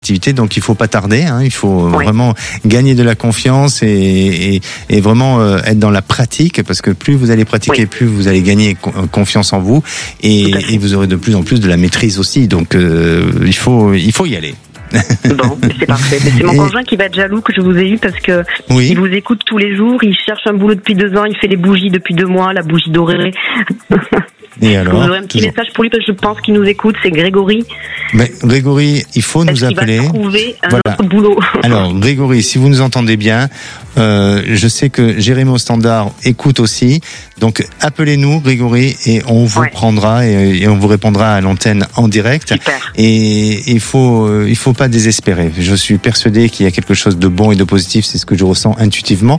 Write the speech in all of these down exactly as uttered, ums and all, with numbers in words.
activité, donc il faut pas tarder, hein, il faut Oui. vraiment gagner de la confiance et, et, et vraiment euh, être dans la pratique, parce que plus vous allez pratiquer, Oui. plus vous allez gagner co- confiance en vous et, Tout à fait. et vous aurez de plus en plus de la maîtrise aussi, donc euh, il faut il faut y aller. Bon, c'est parfait. Mais c'est mon Et- conjoint qui va être jaloux que je vous ai eu parce que Oui. il vous écoute tous les jours, il cherche un boulot depuis deux ans, il fait les bougies depuis deux mois, la bougie dorée. Et Vous alors aurez un petit toujours. message pour lui parce que je pense qu'il nous écoute, c'est Grégory. Mais Grégory, il faut nous Est-ce qu'il appeler. va trouver un Voilà. autre boulot? Alors, Grégory, si vous nous entendez bien, euh, je sais que Jérémy au standard écoute aussi. Donc, appelez-nous, Grégory, et on vous Ouais. prendra et, et on vous répondra à l'antenne en direct. Super. Et il faut, euh, il faut pas désespérer. Je suis persuadé qu'il y a quelque chose de bon et de positif. C'est ce que je ressens intuitivement.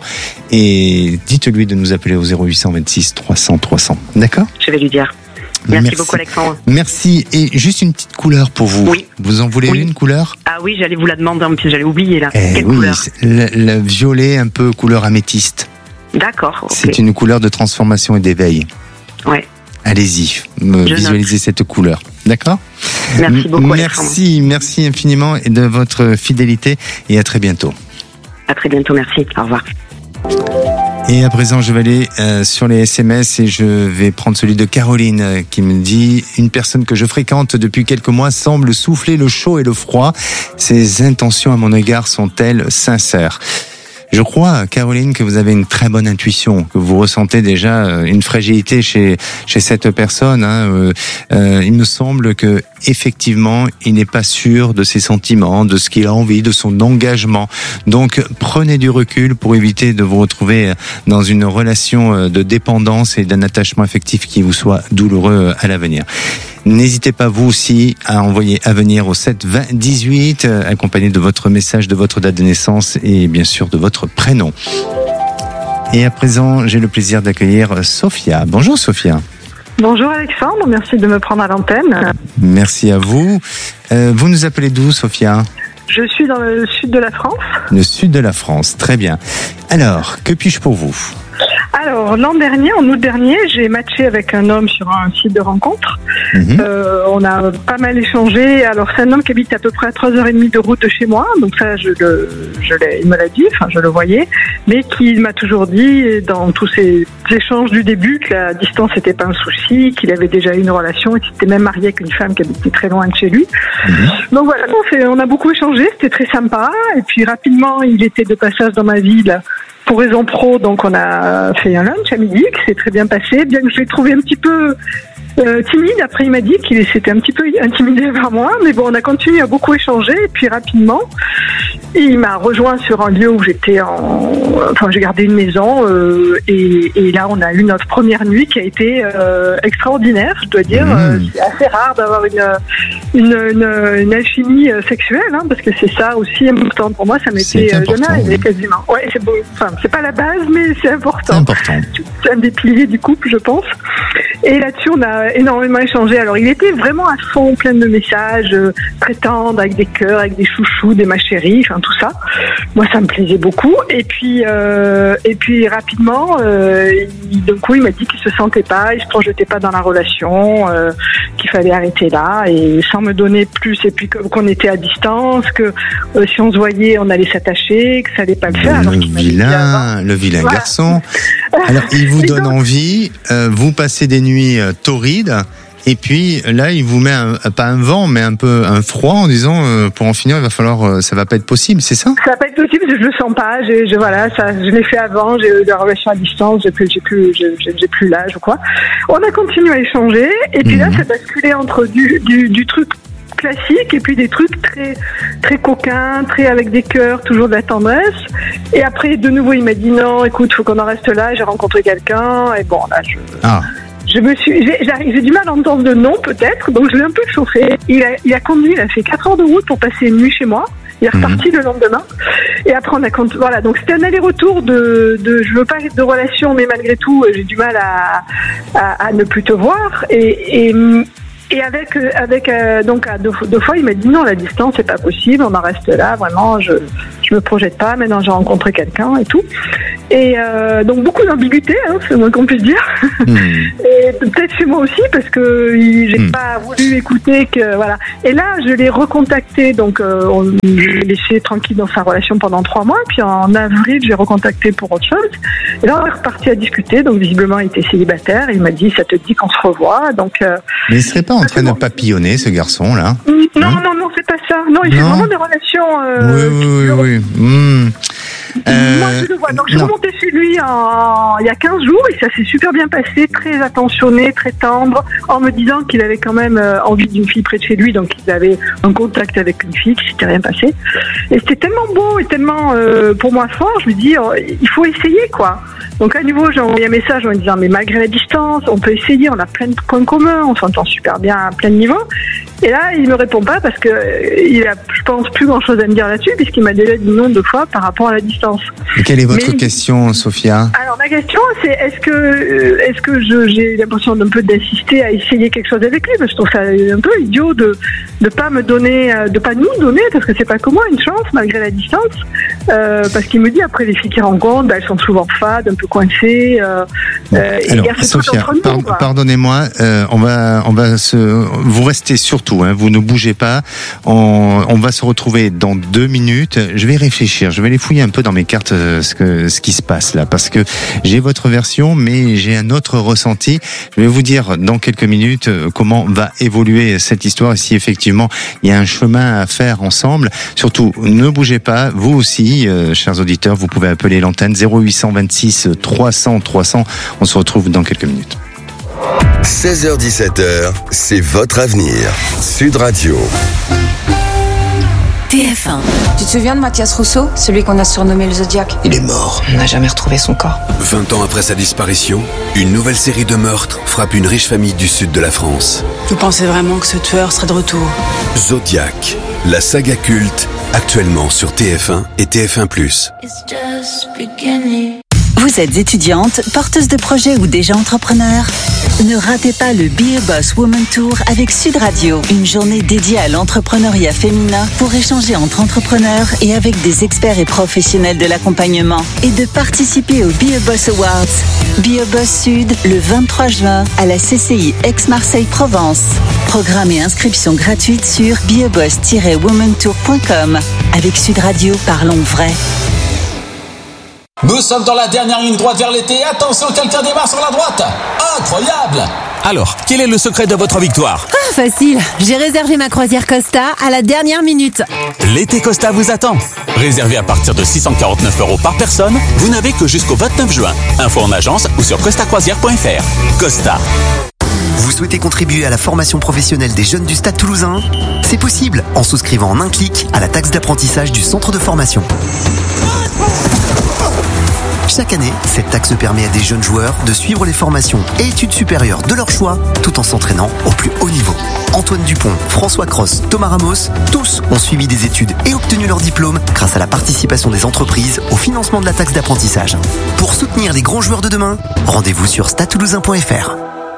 Et dites-lui de nous appeler au zéro huit cent vingt-six trois cents trois cents. D'accord? Je vais lui dire. Merci, beaucoup, Alexandre. Merci. Et juste une petite couleur pour vous. Oui. Vous en voulez Oui. une couleur? Ah oui, j'allais vous la demander, en plus j'allais oublier là. Eh Quelle oui, couleur? c'est le, le violet un peu couleur améthyste. D'accord. ok. C'est une couleur de transformation et d'éveil. Ouais. Allez-y, me Je visualisez cette couleur. D'accord? Merci beaucoup, Merci, merci infiniment et de votre fidélité et à très bientôt. À très bientôt, merci. Au revoir. Et à présent, je vais aller euh, sur les S M S et je vais prendre celui de Caroline euh, qui me dit « Une personne que je fréquente depuis quelques mois semble souffler le chaud et le froid. Ses intentions à mon égard sont-elles sincères ?» Je crois, Caroline, que vous avez une très bonne intuition, que vous ressentez déjà euh, une fragilité chez chez cette personne. Hein. Euh, euh, il me semble que effectivement, il n'est pas sûr de ses sentiments, de ce qu'il a envie, de son engagement. Donc, prenez du recul pour éviter de vous retrouver dans une relation de dépendance et d'un attachement affectif qui vous soit douloureux à l'avenir. N'hésitez pas vous aussi à envoyer Avenir au sept vingt dix-huit, euh, accompagné de votre message, de votre date de naissance et bien sûr de votre prénom. Et à présent, j'ai le plaisir d'accueillir Sophia. Bonjour Sophia. Bonjour Alexandre, merci de me prendre à l'antenne. Merci à vous. Euh, vous nous appelez d'où Sophia? Je suis dans le sud de la France. Le sud de la France, très bien. Alors, que puis-je pour vous? Alors, l'an dernier, en août dernier, j'ai matché avec un homme sur un site de rencontre. Mhm. Euh, on a pas mal échangé. Alors, c'est un homme qui habite à peu près à trois heures trente de route de chez moi. Donc ça, je le, je l'ai, il me l'a dit, enfin, je le voyais. Mais qui m'a toujours dit, dans tous ces échanges du début, que la distance n'était pas un souci, qu'il avait déjà eu une relation et qu'il s'était même marié avec une femme qui habitait très loin de chez lui. Mhm. Donc voilà, on, fait, on a beaucoup échangé, c'était très sympa. Et puis rapidement, il était de passage dans ma ville pour raison pro, donc on a fait un lunch à midi qui s'est très bien passé, bien que je l'ai trouvé un petit peu euh, timide. Après, il m'a dit qu'il s'était un petit peu intimidé par moi, mais bon, on a continué à beaucoup échanger. Et puis rapidement, il m'a rejoint sur un lieu où j'étais en... Enfin, j'ai gardé une maison euh, et, et là, on a eu notre première nuit qui a été euh, extraordinaire, je dois dire. Mmh. Euh, c'est assez rare d'avoir une, une, une, une alchimie sexuelle, hein, parce que c'est ça aussi important pour moi. Ça C'est m'était euh, important, jamais arrivé oui. quasiment. Ouais, c'est beau. Enfin, c'est pas la base, mais c'est important. C'est important. C'est un des piliers du couple, je pense. Et là-dessus, on a énormément échangé. Alors, il était vraiment à fond, plein de messages euh, très tendres, avec des cœurs, avec des chouchous, des ma chérie, enfin tout ça. Moi, ça me plaisait beaucoup. Et puis, euh, et puis rapidement, euh, il, d'un coup, il m'a dit qu'il se sentait pas, il se projetait pas dans la relation, euh, qu'il fallait arrêter là, et sans me donner plus. Et puis que- qu'on était à distance, que euh, si on se voyait, on allait s'attacher, que ça allait pas le faire. alors Le qu'il m'avait dit avant. vilain, le vilain Voilà. garçon. Alors, il vous Et donne donc- envie, euh, vous passez des nuits euh, torrides, et puis là, il vous met un, pas un vent, mais un peu un froid en disant, euh, pour en finir, il va falloir, euh, ça va pas être possible, c'est ça? Ça va pas être possible, je le sens pas. J'ai, je, voilà, ça, je l'ai fait avant. J'ai eu des relations à distance. J'ai plus, j'ai plus, j'ai, j'ai- j'ai plus l'âge ou quoi. On a continué à échanger, et puis là, Mhm. ça basculait entre du, du, du truc classique et puis des trucs très, très coquins, très avec des cœurs, toujours de la tendresse. Et après, de nouveau, il m'a dit non, écoute, faut qu'on en reste là. J'ai rencontré quelqu'un, et bon, là, je. Ah, Je me suis, j'ai, j'arrive- j'ai du mal à entendre de non, peut-être, donc je l'ai un peu chauffé. Il a, il a conduit, il a fait quatre heures de route pour passer une nuit chez moi. Il est reparti le lendemain. Et après, on a compte, voilà. Donc, c'était un aller-retour de, de, je veux pas être de relation, mais malgré tout, j'ai du mal à, à, à ne plus te voir. Et, et, et avec, avec, euh, donc, à deux, deux fois, il m'a dit non, la distance, c'est pas possible, on en reste là, vraiment, je, je je me projette pas. Maintenant, j'ai rencontré quelqu'un et tout. Et euh, donc beaucoup d'ambiguïté, hein, c'est le moins qu'on puisse dire. Mmh. Et peut-être chez moi aussi parce que j'ai mmh. pas voulu écouter que voilà. Et là, je l'ai recontacté, donc euh, on, je l'ai laissé tranquille dans sa relation pendant trois mois. Puis en avril, j'ai recontacté pour autre chose. Et là, on est reparti à discuter. Donc visiblement, il était célibataire. Il m'a dit, ça te dit qu'on se revoit. Donc. Euh, Mais il serait pas en train de papillonner, ce garçon là? Non, hein? non, non, c'est pas ça. Non, il fait vraiment des relations. Euh, oui, oui, oui, oui. Mmh. Euh, Moi, je le vois. Donc, je suis remontée chez lui en... il y a quinze jours et ça s'est super bien passé, très attentionné, très tendre, en me disant qu'il avait quand même euh, envie d'une fille près de chez lui, donc il avait un contact avec une fille, qui s'était rien passé. Et c'était tellement beau et tellement, euh, pour moi, fort, je me dis, oh, il faut essayer, quoi. Donc, à nouveau, j'ai envoyé un message en me disant, mais malgré la distance, on peut essayer, on a plein de points communs, on s'entend super bien à plein de niveaux. Et là, il me répond pas parce que il a, je pense, plus grand chose à me dire là-dessus, puisqu'il m'a déjà dit non deux fois par rapport à la distance. Et quelle est votre Mais, question, Sophia? Alors, ma question, c'est est-ce que, est-ce que je, j'ai l'impression d'un peu d'insister à essayer quelque chose avec lui? Parce que je trouve ça un peu idiot de, de pas me donner, de pas nous donner, parce que c'est pas comme moi, une chance, malgré la distance. Euh, parce qu'il me dit, après, les filles qu'il rencontre, bah, elles sont souvent fades, un peu coincées, euh, bon. euh, Alors, Sophia, par, nous, pardonnez-moi, euh, on va, on va se, vous restez surtout, hein, vous ne bougez pas. On, on va se retrouver dans deux minutes. Je vais réfléchir, je vais aller fouiller un peu dans mes cartes euh, ce que, ce qui se passe là, parce que j'ai votre version, mais j'ai un autre ressenti. Je vais vous dire dans quelques minutes euh, comment va évoluer cette histoire et si effectivement il y a un chemin à faire ensemble. Surtout, ne bougez pas, vous aussi, euh, chers auditeurs, vous pouvez appeler l'antenne zéro huit cent vingt-six trois cents trois cents. On se retrouve dans quelques minutes. seize heures dix-sept heures, c'est votre avenir. Sud Radio. T F un. Tu te souviens de Mathias Rousseau, celui qu'on a surnommé le Zodiac? Il est mort. On n'a jamais retrouvé son corps. vingt ans après sa disparition, une nouvelle série de meurtres frappe une riche famille du sud de la France. Vous pensez vraiment que ce tueur serait de retour? Zodiac, la saga culte, actuellement sur T F un et T F un plus. Vous êtes étudiante, porteuse de projet ou déjà entrepreneur? Ne ratez pas le Be a Boss Woman Tour avec Sud Radio. Une journée dédiée à l'entrepreneuriat féminin pour échanger entre entrepreneurs et avec des experts et professionnels de l'accompagnement. Et de participer au Be a Boss Awards. Be a Boss Sud, le vingt-trois juin, à la C C I Aix-Marseille-Provence. Programme et inscription gratuite sur be a boss tiret woman tour point com. Avec Sud Radio, parlons vrai. Nous sommes dans la dernière ligne droite vers l'été. Attention, quelqu'un démarre sur la droite. Incroyable! Alors, quel est le secret de votre victoire? Ah, facile. J'ai réservé ma croisière Costa à la dernière minute. L'été Costa vous attend. Réservé à partir de six cent quarante-neuf euros par personne, vous n'avez que jusqu'au vingt-neuf juin. Info en agence ou sur costa croisière point f r. Costa. Vous souhaitez contribuer à la formation professionnelle des jeunes du Stade Toulousain? C'est possible en souscrivant en un clic à la taxe d'apprentissage du centre de formation. Chaque année, cette taxe permet à des jeunes joueurs de suivre les formations et études supérieures de leur choix tout en s'entraînant au plus haut niveau. Antoine Dupont, François Cross, Thomas Ramos, tous ont suivi des études et obtenu leur diplôme grâce à la participation des entreprises au financement de la taxe d'apprentissage. Pour soutenir les grands joueurs de demain, rendez-vous sur stade toulousain point f r.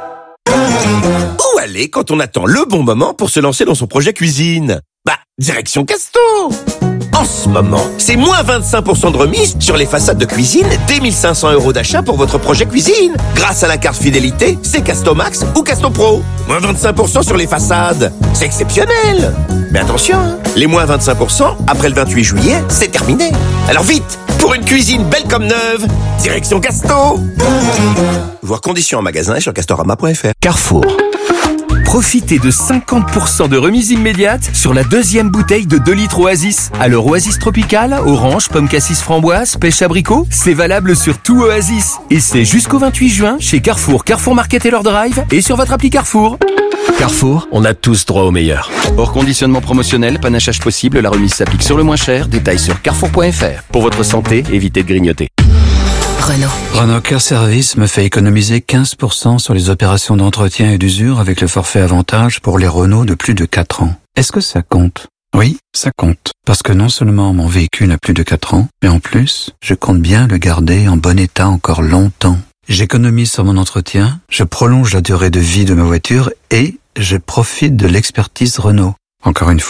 Où aller quand on attend le bon moment pour se lancer dans son projet cuisine? Bah, direction Casto! En ce moment, c'est moins vingt-cinq pour cent de remise sur les façades de cuisine dès mille cinq cents euros d'achat pour votre projet cuisine. Grâce à la carte fidélité, c'est Casto Max ou Casto Pro. Moins vingt-cinq pour cent sur les façades. C'est exceptionnel. Mais attention, hein, les moins vingt-cinq pour cent après le vingt-huit juillet, c'est terminé. Alors vite, pour une cuisine belle comme neuve, direction Casto. Voir conditions en magasin et sur castorama point f r. Carrefour. Profitez de cinquante pour cent de remise immédiate sur la deuxième bouteille de deux litres Oasis. Alors Oasis Tropical, orange, pomme cassis framboise, pêche abricot, c'est valable sur tout Oasis. Et c'est jusqu'au vingt-huit juin chez Carrefour, Carrefour Market et leur drive et sur votre appli Carrefour. Carrefour, on a tous droit au meilleur. Hors conditionnement promotionnel, panachage possible, la remise s'applique sur le moins cher. Détails sur carrefour point f r. Pour votre santé, évitez de grignoter. Renault. Renault Care Service me fait économiser quinze pour cent sur les opérations d'entretien et d'usure avec le forfait avantage pour les Renault de plus de quatre ans. Est-ce que ça compte? Oui, ça compte. Parce que non seulement mon véhicule a plus de quatre ans, mais en plus, je compte bien le garder en bon état encore longtemps. J'économise sur mon entretien, je prolonge la durée de vie de ma voiture et je profite de l'expertise Renault. Encore une fois,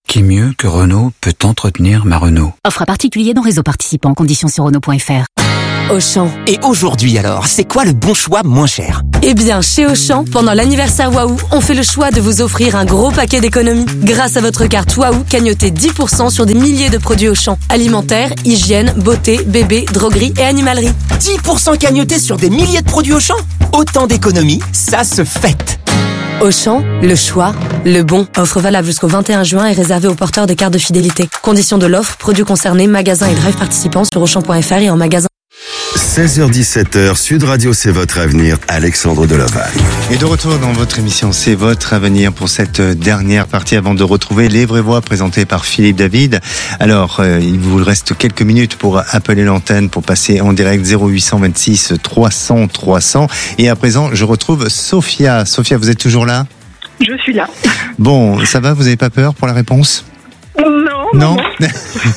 Qui mieux que Renault peut entretenir ma Renault? Offre à particulier dans réseau participant. Conditions sur Renault point F R. Auchan. Et aujourd'hui alors, c'est quoi le bon choix moins cher? Eh bien, chez Auchan, pendant l'anniversaire Waouh, on fait le choix de vous offrir un gros paquet d'économies. Grâce à votre carte Waouh, cagnotez dix pour cent sur des milliers de produits Auchan. Alimentaire, hygiène, beauté, bébé, droguerie et animalerie. dix pour cent cagnotés sur des milliers de produits Auchan? Autant d'économies, ça se fête. Auchan, le choix, le bon. Offre valable jusqu'au vingt et un juin et réservée aux porteurs de cartes de fidélité. Conditions de l'offre, produits concernés, magasins et drive participants sur Auchan point F R et en magasin. seize heures dix-sept heures, Sud Radio, c'est votre avenir. Alexandre Delovac. Et de retour dans votre émission, c'est votre avenir pour cette dernière partie avant de retrouver Les Vraies Voix présentées par Philippe David. Alors, euh, il vous reste quelques minutes pour appeler l'antenne, pour passer en direct zéro huit cent vingt-six trois cents trois cents. Et à présent, je retrouve Sophia. Sophia, vous êtes toujours là? Je suis là. Bon, ça va? Vous n'avez pas peur pour la réponse? Non, non. non.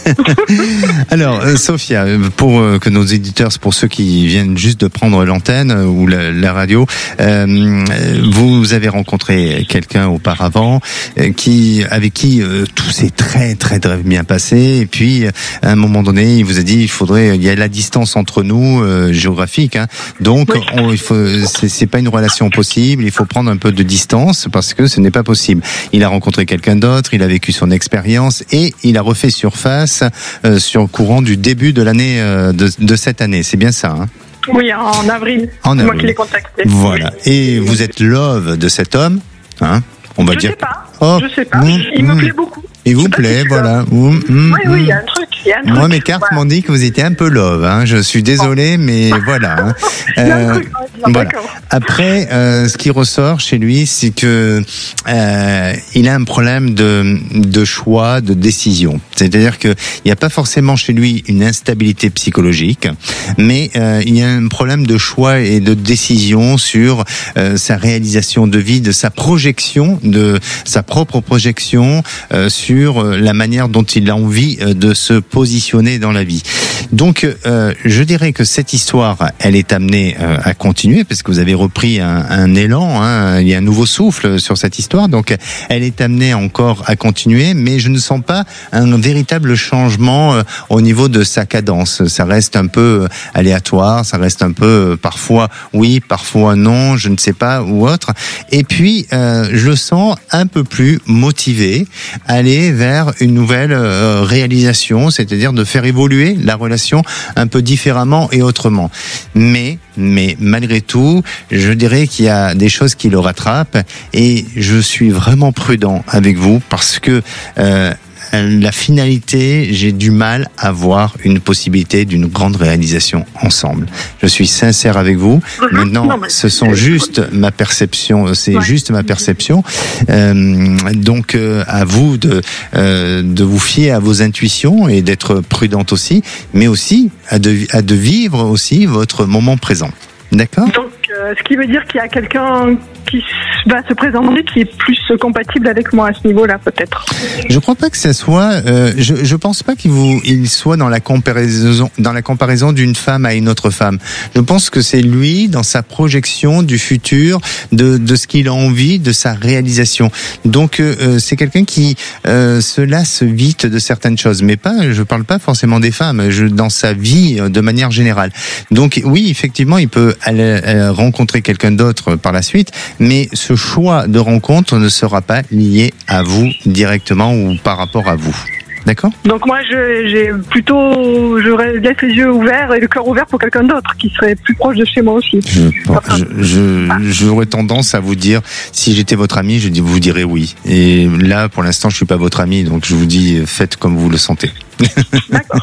Alors, euh, Sophia, pour euh, que nos éditeurs, pour ceux qui viennent juste de prendre l'antenne euh, ou la, la radio, euh, vous avez rencontré quelqu'un auparavant euh, qui, avec qui euh, tout s'est très très très bien passé. Et puis, à un moment donné, il vous a dit, il faudrait, il y a la distance entre nous euh, géographique, hein, donc oui. on, il faut, c'est, c'est pas une relation possible. Il faut prendre un peu de distance parce que ce n'est pas possible. Il a rencontré quelqu'un d'autre, il a vécu son expérience. Et il a refait surface euh, sur le courant du début de l'année euh, de, de cette année. C'est bien ça, hein? Oui, en avril. En c'est avril. Moi qui l'ai contacté. Voilà. Et vous êtes love de cet homme, hein? On va je dire. sais pas. Oh, je sais pas. Mmh, il me mmh. plaît beaucoup. Il vous plaît, voilà. Mmh, mmh, oui, oui, il y a un truc. Il y a un truc. Moi, mes cartes voilà. m'ont dit que vous étiez un peu love. Hein. Je suis désolé, mais voilà. Hein. Euh, truc, voilà. Après, euh, ce qui ressort chez lui, c'est que euh, il a un problème de de choix, de décision. C'est-à-dire que il n'y a pas forcément chez lui une instabilité psychologique, mais euh, il y a un problème de choix et de décision sur euh, sa réalisation de vie, de sa projection, de sa propre projection euh, sur la manière dont il a envie de se positionner dans la vie. Donc, euh, je dirais que cette histoire, elle est amenée euh, à continuer parce que vous avez repris un, un élan, hein, il y a un nouveau souffle sur cette histoire, donc elle est amenée encore à continuer, mais je ne sens pas un véritable changement euh, au niveau de sa cadence. Ça reste un peu aléatoire, ça reste un peu euh, parfois oui, parfois non, je ne sais pas, ou autre. Et puis, euh, je le sens un peu plus motivé à aller vers une nouvelle euh, réalisation, c'est-à-dire de faire évoluer la relation un peu différemment et autrement. Mais, mais malgré tout, je dirais qu'il y a des choses qui le rattrapent et je suis vraiment prudent avec vous parce que euh, la finalité, j'ai du mal à voir une possibilité d'une grande réalisation ensemble. Je suis sincère avec vous. Maintenant, non, ce sont juste ma perception, c'est ouais. juste ma perception. Euh, donc, euh, à vous de euh, de vous fier à vos intuitions et d'être prudente aussi, mais aussi à de à de vivre aussi votre moment présent. D'accord ? Donc, euh, ce qui veut dire qu'il y a quelqu'un qui va se présenter qui est plus compatible avec moi à ce niveau-là, peut-être. Je crois pas que ça soit. Euh, je je pense pas qu'il vous il soit dans la comparaison dans la comparaison d'une femme à une autre femme. Je pense que c'est lui dans sa projection du futur, de de ce qu'il a envie, de sa réalisation. Donc euh, c'est quelqu'un qui euh, se lasse vite de certaines choses, mais pas. Je parle pas forcément des femmes. Je dans sa vie de manière générale. Donc oui, effectivement, il peut aller, aller rencontrer quelqu'un d'autre par la suite. Mais ce choix de rencontre ne sera pas lié à vous directement ou par rapport à vous. D'accord ? Donc moi, je, j'ai plutôt, je laisse les yeux ouverts et le cœur ouvert pour quelqu'un d'autre qui serait plus proche de chez moi aussi. Je, je, je, j'aurais tendance à vous dire, si j'étais votre ami, je vous dirais oui. Et là, pour l'instant, je suis pas votre ami, donc je vous dis, faites comme vous le sentez. D'accord.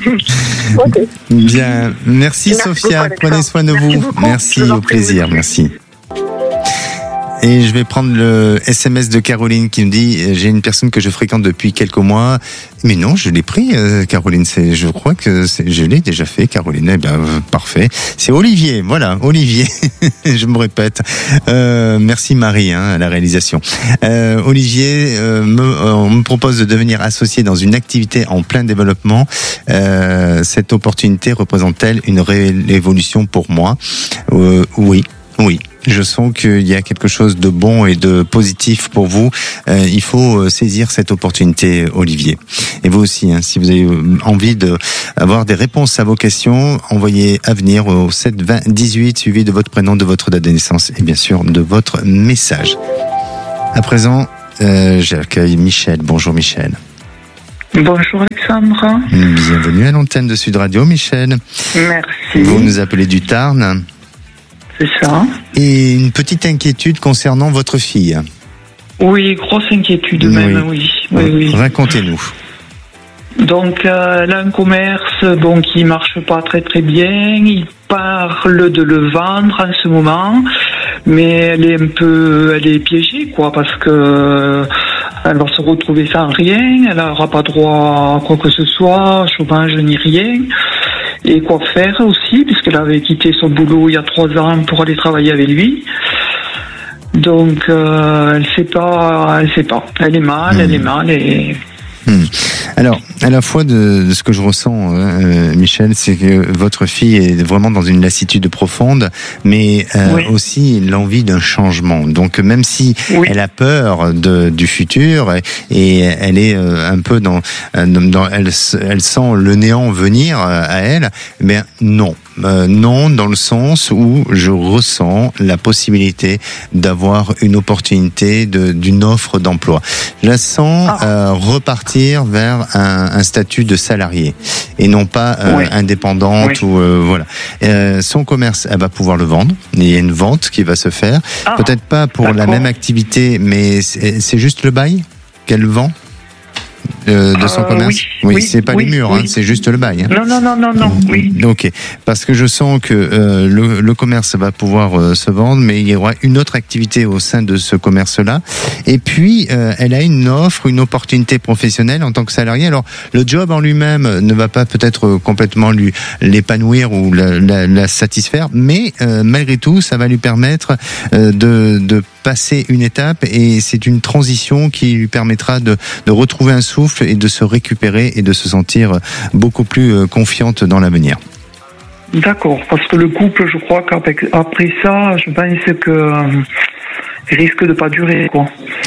Okay. Bien, merci, merci Sophia. Beaucoup, prenez soin de merci vous. Beaucoup. Merci, au plaisir. Merci. Et je vais prendre le S M S de Caroline qui me dit, j'ai une personne que je fréquente depuis quelques mois. Mais non, je l'ai pris, euh, Caroline. C'est, je crois que c'est, je l'ai déjà fait, Caroline. Eh bien, euh, parfait. C'est Olivier. Voilà, Olivier. Je me répète. Euh, merci Marie, hein, à la réalisation. Euh, Olivier, euh, me, euh, on me propose de devenir associé dans une activité en plein développement. Euh, cette opportunité représente-t-elle une réelle évolution pour moi ? euh, Oui, oui. je sens qu'il y a quelque chose de bon et de positif pour vous. Euh, il faut saisir cette opportunité, Olivier. Et vous aussi, hein, si vous avez envie d'avoir des réponses à vos questions, envoyez Avenir au sept vingt dix-huit, suivi de votre prénom, de votre date de naissance et bien sûr de votre message. À présent, euh, j'accueille Michel. Bonjour Michel. Bonjour Alexandre. Bienvenue à l'antenne de Sud Radio, Michel. Merci. Vous nous appelez du Tarn. C'est ça. Et une petite inquiétude concernant votre fille. Oui, grosse inquiétude même, oui. oui, oui. Racontez-nous. Donc, euh, elle a un commerce bon, qui marche pas très très bien. Il parle de le vendre en ce moment, mais elle est un peu, elle est piégée, quoi, parce que elle va se retrouver sans rien. Elle n'aura pas droit à quoi que ce soit, chômage ni rien. Et quoi faire aussi, puisqu'elle avait quitté son boulot il y a trois ans pour aller travailler avec lui. Donc, euh, elle sait pas, elle sait pas. Elle est mal, mmh. elle est mal et. Mmh. Alors, à la fois de, de ce que je ressens, euh, Michel, c'est que votre fille est vraiment dans une lassitude profonde, mais euh, oui. aussi l'envie d'un changement. Donc, même si oui. elle a peur de, du futur et, et elle est euh, un peu dans, dans elle, elle sent le néant venir à elle, mais non. Euh, non, dans le sens où je ressens la possibilité d'avoir une opportunité de, d'une offre d'emploi. Je la sens ah. euh, repartir vers un, un statut de salarié et non pas euh, oui. indépendante oui. ou euh, voilà. Euh, son commerce, elle va pouvoir le vendre. Il y a une vente qui va se faire. Ah. Peut-être pas pour D'accord. la même activité, mais c'est, c'est juste le bail qu'elle vend. De, de son euh, commerce. Oui, oui, oui c'est pas oui, les murs, oui. hein, c'est juste le bail. Hein. Non, non, non, non, non, oui. Ok, parce que je sens que euh, le, le commerce va pouvoir euh, se vendre, mais il y aura une autre activité au sein de ce commerce-là. Et puis, euh, elle a une offre, une opportunité professionnelle en tant que salariée. Alors, le job en lui-même ne va pas peut-être complètement lui l'épanouir ou la, la, la satisfaire, mais euh, malgré tout, ça va lui permettre euh, de, de passer une étape et c'est une transition qui lui permettra de, de retrouver un souffle et de se récupérer et de se sentir beaucoup plus confiante dans l'avenir. D'accord, parce que le couple, je crois qu'après ça, je pense que euh, il risque de pas durer, quoi.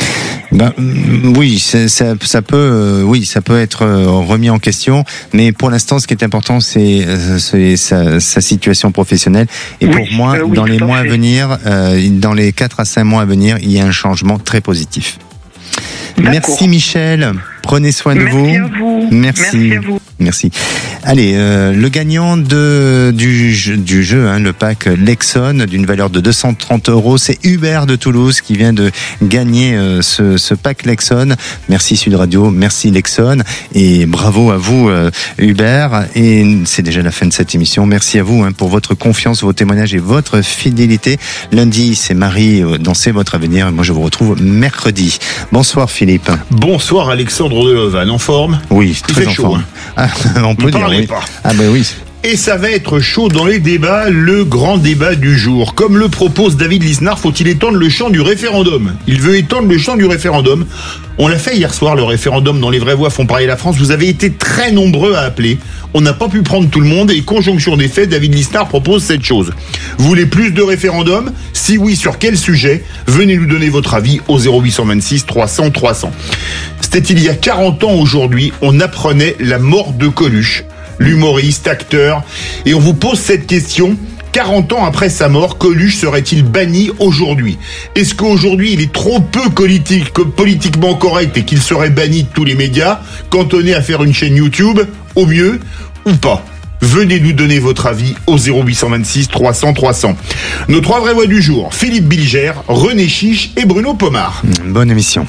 Ben oui, ça, ça, ça peut, euh, oui, ça peut être remis en question, mais pour l'instant, ce qui est important, c'est, c'est sa, sa situation professionnelle. Et oui, pour moi, euh, oui, dans les mois fait. à venir, euh, dans les quatre à cinq mois à venir, il y a un changement très positif. D'accord. Merci Michel, prenez soin de Merci vous. À vous. Merci. Merci à vous. Merci. Allez, euh, le gagnant de du jeu, du jeu hein, le pack Lexon d'une valeur de deux cent trente euros, c'est Hubert de Toulouse qui vient de gagner euh, ce, ce pack Lexon. Merci Sud Radio, merci Lexon et bravo à vous euh, Hubert. Et c'est déjà la fin de cette émission. Merci à vous hein, pour votre confiance, vos témoignages et votre fidélité. Lundi, c'est Marie euh, dans C'est votre avenir. Et moi, je vous retrouve mercredi. Bonsoir Philippe. Bonsoir Alexandre de Levanne, en forme? Oui, très Il fait en chaud, forme. Hein. Ah, on peut ne dire parlez oui. pas. Ah ben oui. Et ça va être chaud dans les débats, le grand débat du jour. Comme le propose David Lisnard, faut-il étendre le champ du référendum? Il veut étendre le champ du référendum. On l'a fait hier soir, le référendum dans Les Vraies Voix font parler la France. Vous avez été très nombreux à appeler. On n'a pas pu prendre tout le monde et conjonction des faits, David Lisnard propose cette chose. Vous voulez plus de référendum? Si oui, sur quel sujet? Venez nous donner votre avis au zéro huit cent vingt-six trois cents trois cents. C'était il y a quarante ans aujourd'hui, on apprenait la mort de Coluche, l'humoriste, acteur, et on vous pose cette question. quarante ans après sa mort, Coluche serait-il banni aujourd'hui? Est-ce qu'aujourd'hui il est trop peu politique, politiquement correct et qu'il serait banni de tous les médias, cantonné à faire une chaîne YouTube, au mieux, ou pas? Venez nous donner votre avis au zéro huit cent vingt-six trois cents trois cents. Nos trois vraies voix du jour, Philippe Bilger, René Chiche et Bruno Pomar. Bonne émission.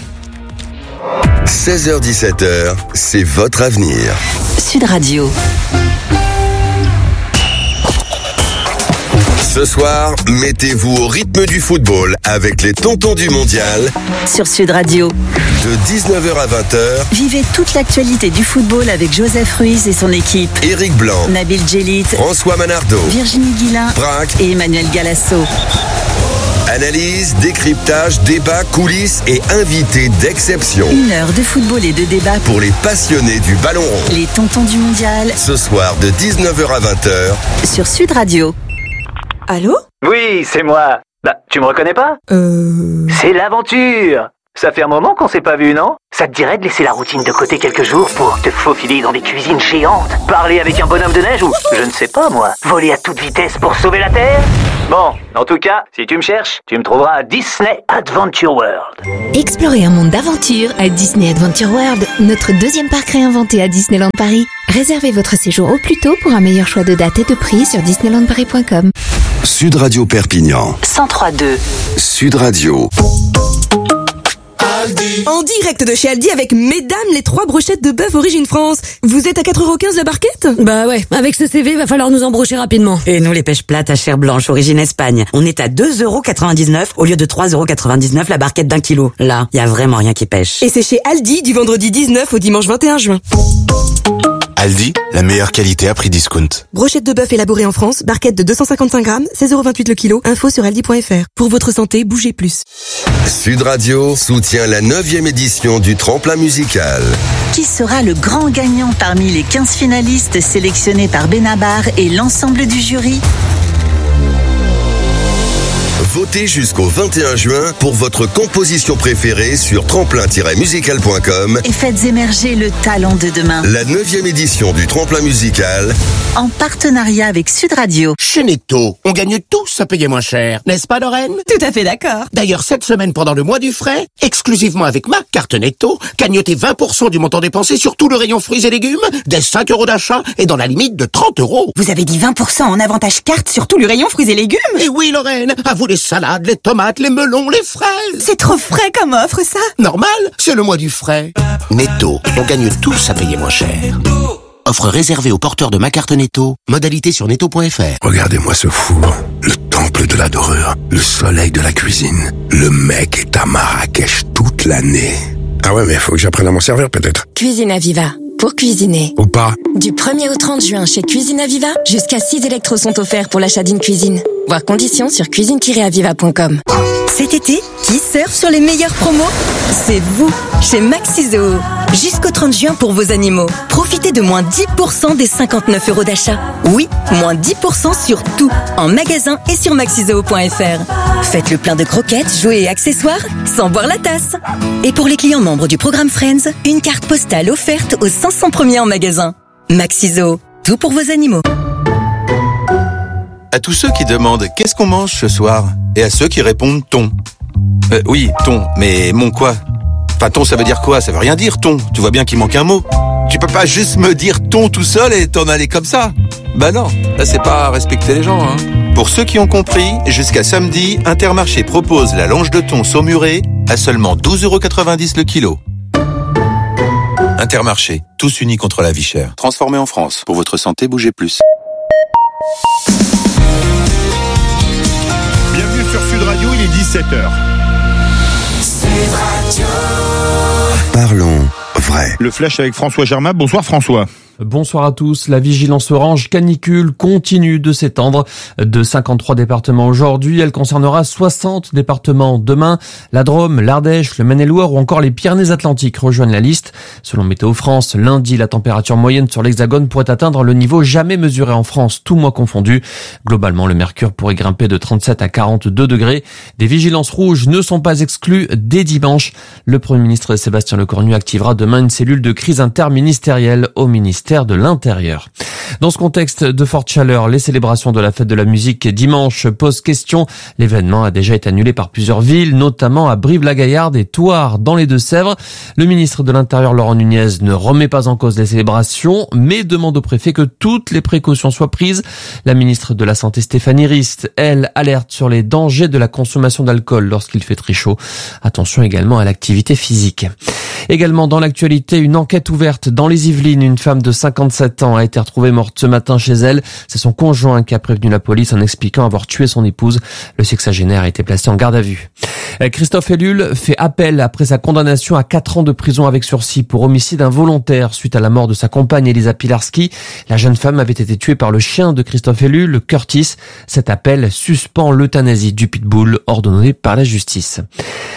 seize heures dix-sept heures, c'est votre avenir. Sud Radio. Ce soir, mettez-vous au rythme du football avec les Tontons du Mondial. Sur Sud Radio. De dix-neuf heures à vingt heures. Vivez toute l'actualité du football avec Joseph Ruiz et son équipe. Éric Blanc. Nabil Djellit. François Manardo. Virginie Guilin. Braque. Et Emmanuel Galasso. Analyse, décryptage, débat, coulisses et invités d'exception. Une heure de football et de débat pour les passionnés du ballon rond. Les Tontons du Mondial. Ce soir de dix-neuf heures à vingt heures. Sur Sud Radio. Allô? Oui, c'est moi. Bah, tu me reconnais pas? Euh... C'est l'aventure! Ça fait un moment qu'on s'est pas vu, non? Ça te dirait de laisser la routine de côté quelques jours pour te faufiler dans des cuisines géantes, parler avec un bonhomme de neige ou, je ne sais pas moi, voler à toute vitesse pour sauver la Terre? Bon, en tout cas, si tu me cherches, tu me trouveras à Disney Adventure World. Explorez un monde d'aventure à Disney Adventure World, notre deuxième parc réinventé à Disneyland Paris. Réservez votre séjour au plus tôt pour un meilleur choix de date et de prix sur disneyland paris point com. Sud Radio Perpignan. cent trois deux. Sud Radio. En direct de chez Aldi avec mesdames les trois brochettes de bœuf Origine France. Vous êtes à quatre euros quinze la barquette? Bah ouais, avec ce C V, va falloir nous embrocher rapidement. Et nous les pêches plates à chair blanche Origine Espagne. On est à deux euros quatre-vingt-dix-neuf au lieu de trois euros quatre-vingt-dix-neuf la barquette d'un kilo. Là, y a vraiment rien qui pêche. Et c'est chez Aldi du vendredi dix-neuf au dimanche vingt et un juin. Aldi, la meilleure qualité à prix discount. Brochette de bœuf élaborée en France, barquette de deux cent cinquante-cinq grammes, seize euros vingt-huit le kilo. Info sur aldi point fr. Pour votre santé, bougez plus. Sud Radio soutient la neuvième édition du tremplin musical. Qui sera le grand gagnant parmi les quinze finalistes sélectionnés par Benabar et l'ensemble du jury? Votez jusqu'au vingt et un juin pour votre composition préférée sur tremplin tiret musical point com et faites émerger le talent de demain. La neuvième édition du tremplin musical en partenariat avec Sud Radio. Chez Netto, on gagne tous à payer moins cher, n'est-ce pas Lorraine? Tout à fait d'accord. D'ailleurs, cette semaine pendant le mois du frais, exclusivement avec ma carte Netto, gagnotez vingt pour cent du montant dépensé sur tout le rayon fruits et légumes, dès cinq euros d'achat et dans la limite de trente euros. Vous avez dit vingt pour cent en avantage carte sur tout le rayon fruits et légumes? Et oui Lorraine, à vous les salades, les tomates, les melons, les fraises. C'est trop frais comme offre ça. Normal, c'est le mois du frais. Netto, on gagne tous à payer moins cher. Offre réservée aux porteurs de ma carte Netto. Modalité sur netto point fr. Regardez-moi ce four, le temple de la dorure, le soleil de la cuisine. Le mec est à Marrakech toute l'année. Ah ouais, mais faut que j'apprenne à m'en servir peut-être. Cuisine Aviva. Pour cuisiner. Ou pas. Du premier au trente juin chez Cuisine Aviva, jusqu'à six électros sont offerts pour l'achat d'une cuisine. Voir conditions sur cuisine tiret aviva point com. Cet été, qui surfe sur les meilleures promos? C'est vous, chez Maxizo. Jusqu'au trente juin pour vos animaux. Profitez de moins dix pour cent des cinquante-neuf euros d'achat. Oui, moins dix pour cent sur tout, en magasin et sur maxizoo point fr. Faites le plein de croquettes, jouets et accessoires, sans boire la tasse. Et pour les clients membres du programme Friends, une carte postale offerte aux cinq cents premiers en magasin. Maxizo, tout pour vos animaux. À tous ceux qui demandent qu'est-ce qu'on mange ce soir, et à ceux qui répondent thon. Euh, oui, thon, mais mon quoi? Enfin, thon, ça veut dire quoi? Ça veut rien dire, thon. Tu vois bien qu'il manque un mot. Tu peux pas juste me dire thon tout seul et t'en aller comme ça. Bah non, là c'est pas respecter les gens, hein. Pour ceux qui ont compris, jusqu'à samedi, Intermarché propose la longe de thon saumurée à seulement douze euros quatre-vingt-dix le kilo. Intermarché, tous unis contre la vie chère. Transformé en France. Pour votre santé, bougez plus. Bienvenue sur Sud Radio, il est dix-sept heures. Sud Radio. Parlons vrai. Le flash avec François Germain. Bonsoir François. Bonsoir à tous. La vigilance orange canicule continue de s'étendre de cinquante-trois départements aujourd'hui. Elle concernera soixante départements demain. La Drôme, l'Ardèche, le Maine-et-Loire ou encore les Pyrénées-Atlantiques rejoignent la liste. Selon Météo France, lundi, la température moyenne sur l'Hexagone pourrait atteindre le niveau jamais mesuré en France, tout mois confondu. Globalement, le mercure pourrait grimper de trente-sept à quarante-deux degrés. Des vigilances rouges ne sont pas exclues dès dimanche. Le Premier ministre Sébastien Lecornu activera demain une cellule de crise interministérielle au ministère de l'Intérieur. Dans ce contexte de forte chaleur, les célébrations de la fête de la musique dimanche posent question. L'événement a déjà été annulé par plusieurs villes, notamment à Brive-la-Gaillarde et Thouars dans les Deux-Sèvres. Le ministre de l'Intérieur Laurent Nunez ne remet pas en cause les célébrations, mais demande au préfet que toutes les précautions soient prises. La ministre de la Santé Stéphanie Rist, elle, alerte sur les dangers de la consommation d'alcool lorsqu'il fait très chaud. Attention également à l'activité physique. Également dans l'actualité, une enquête ouverte dans les Yvelines. Une femme de cinquante-sept ans a été retrouvée morte ce matin chez elle. C'est son conjoint qui a prévenu la police en expliquant avoir tué son épouse. Le sexagénaire a été placé en garde à vue. Christophe Ellul fait appel après sa condamnation à quatre ans de prison avec sursis pour homicide involontaire suite à la mort de sa compagne Elisa Pilarski. La jeune femme avait été tuée par le chien de Christophe Ellul, Curtis. Cet appel suspend l'euthanasie du pitbull ordonnée par la justice.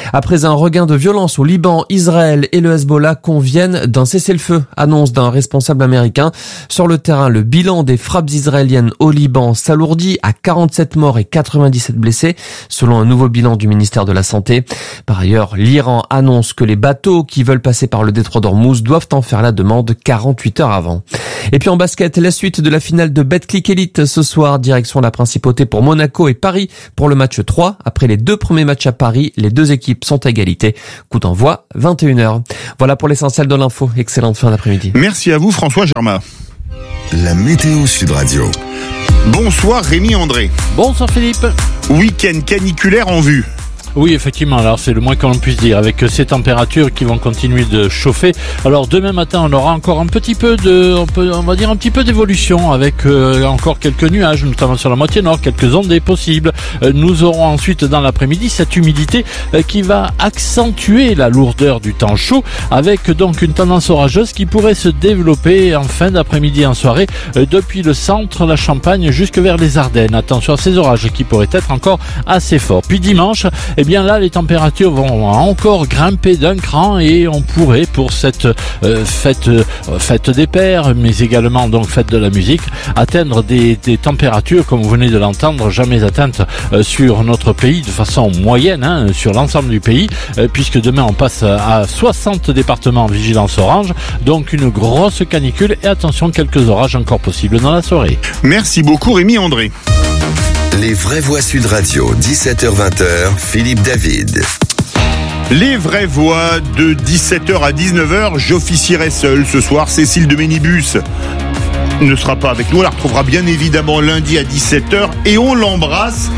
Après un regain de violence au Liban, Israël et le Hezbollah conviennent d'un cessez-le-feu, annonce d'un responsable américain. Sur le terrain, le bilan des frappes israéliennes au Liban s'alourdit à quarante-sept morts et quatre-vingt-dix-sept blessés, selon un nouveau bilan du ministère de la Santé. Par ailleurs, l'Iran annonce que les bateaux qui veulent passer par le détroit d'Ormuz doivent en faire la demande quarante-huit heures avant. Et puis en basket, la suite de la finale de Betclic Elite ce soir, direction la Principauté pour Monaco et Paris pour le match trois. Après les deux premiers matchs à Paris, les deux équipes sont à égalité. Coup d'envoi, vingt et une heures. Voilà pour l'essentiel de l'info. Excellente fin d'après-midi. Merci à vous François Germain. La météo Sud Radio. Bonsoir Rémi André. Bonsoir Philippe. Week-end caniculaire en vue. Oui, effectivement, alors c'est le moins que l'on puisse dire, avec ces températures qui vont continuer de chauffer. Alors demain matin, on aura encore un petit peu de, on, peut, on va dire un petit peu d'évolution, avec euh, encore quelques nuages, notamment sur la moitié nord, quelques ondées possibles. Euh, nous aurons ensuite dans l'après-midi cette humidité euh, qui va accentuer la lourdeur du temps chaud, avec donc une tendance orageuse qui pourrait se développer en fin d'après-midi et en soirée, euh, depuis le centre, la Champagne, jusque vers les Ardennes. Attention à ces orages qui pourraient être encore assez forts. Puis dimanche, eh bien là, les températures vont encore grimper d'un cran et on pourrait, pour cette euh, fête, euh, fête des pères, mais également donc fête de la musique, atteindre des, des températures, comme vous venez de l'entendre, jamais atteintes euh, sur notre pays de façon moyenne, hein, sur l'ensemble du pays, euh, puisque demain on passe à soixante départements en vigilance orange, donc une grosse canicule et attention, quelques orages encore possibles dans la soirée. Merci beaucoup Rémi André. Les vraies voix Sud Radio, dix-sept heures vingt, Philippe David. Les vraies voix de dix-sept heures à dix-neuf heures, j'officierai seul ce soir. Cécile de Ménibus ne sera pas avec nous, on la retrouvera bien évidemment lundi à dix-sept heures et on l'embrasse.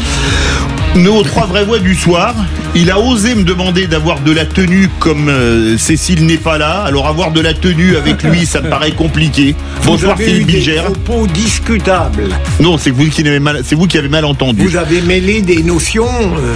Nos trois vraies voix du soir. Il a osé me demander d'avoir de la tenue comme euh, Cécile n'est pas là. Alors avoir de la tenue avec lui, ça me paraît compliqué. Vous Bonsoir avez Philippe eu Bilger. des propos discutables. Non, c'est vous qui avez mal, c'est vous qui avez mal entendu. Vous avez mêlé des notions. Euh...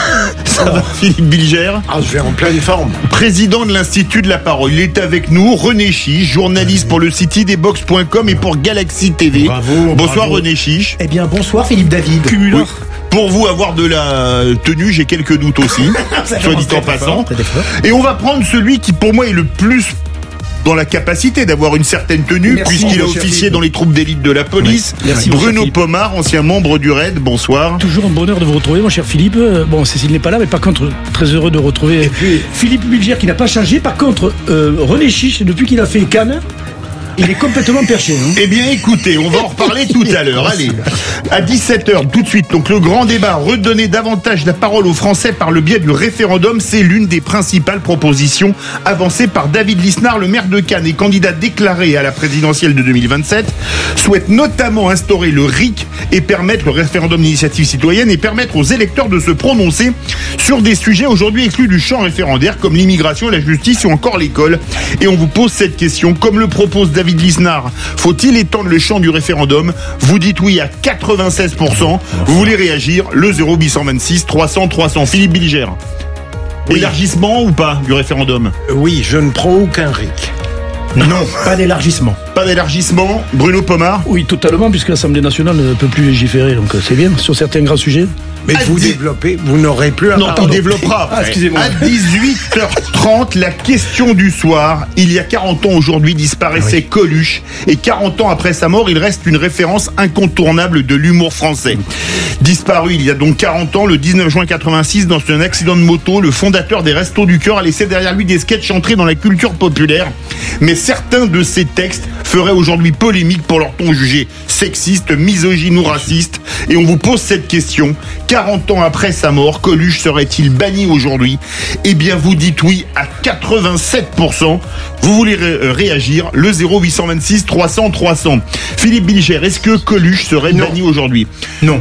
Ça va, Philippe Bilger? Ah, je vais en pleine forme. Président de l'Institut de la Parole. Il est avec nous. René Chiche, journaliste pour le site idbox point com et pour Galaxy T V. Bravo. Bonsoir bravo. René Chiche. Eh bien, bonsoir Philippe David. Oui. Pour vous, avoir de la tenue, j'ai quelques doutes aussi, soit dit en passant. Et on va prendre celui qui, pour moi, est le plus dans la capacité d'avoir une certaine tenue, Merci, puisqu'il a officié dans les troupes d'élite de la police. Oui. Merci, Bruno Pomar, ancien membre du R A I D, bonsoir. Toujours un bonheur de vous retrouver, mon cher Philippe. Bon, Cécile n'est pas là, mais par contre, très heureux de retrouver puis, Philippe Bilger, qui n'a pas changé. Par contre, euh, René Chiche, depuis qu'il a fait Cannes, il est complètement perché. Hein. Eh bien, écoutez, on va en reparler tout à l'heure. Allez, à dix-sept heures, tout de suite. Donc, le grand débat, redonner davantage la parole aux Français par le biais du référendum, c'est l'une des principales propositions avancées par David Lisnard, le maire de Cannes et candidat déclaré à la présidentielle de deux mille vingt-sept, souhaite notamment instaurer le R I C et permettre le référendum d'initiative citoyenne et permettre aux électeurs de se prononcer sur des sujets aujourd'hui exclus du champ référendaire comme l'immigration, la justice ou encore l'école. Et on vous pose cette question, comme le propose David David Lisnard, faut-il étendre le champ du référendum? Vous dites oui à quatre-vingt-seize pour cent. Vous voulez réagir? Le zéro huit cent vingt-six trois cents trois cents. Philippe Bilger. Oui. Élargissement ou pas du référendum? Oui, je ne prends aucun R I C. Non, pas d'élargissement. Pas d'élargissement. Bruno Pomar? Oui, totalement, puisque l'Assemblée nationale ne peut plus légiférer, donc c'est bien, sur certains grands sujets. Mais vous dix... développez, vous n'aurez plus à Non, on développera après. Ah, excusez-moi. À dix-huit heures trente, la question du soir. Il y a quarante ans aujourd'hui disparaissait oui. Coluche. Et quarante ans après sa mort, il reste une référence incontournable de l'humour français. Disparu il y a donc quarante ans, le dix-neuf juin quatre-vingt-six, dans un accident de moto, le fondateur des Restos du Cœur a laissé derrière lui des sketchs entrés dans la culture populaire. Mais certains de ces textes feraient aujourd'hui polémique pour leur ton jugé sexiste, misogyne ou raciste. Et on vous pose cette question. quarante ans après sa mort, Coluche serait-il banni aujourd'hui? Eh bien, vous dites oui à quatre-vingt-sept pour cent. Vous voulez ré- réagir? Le zéro huit cent vingt-six trois cents trois cents. Philippe Bilger, est-ce que Coluche serait non. banni aujourd'hui? Non.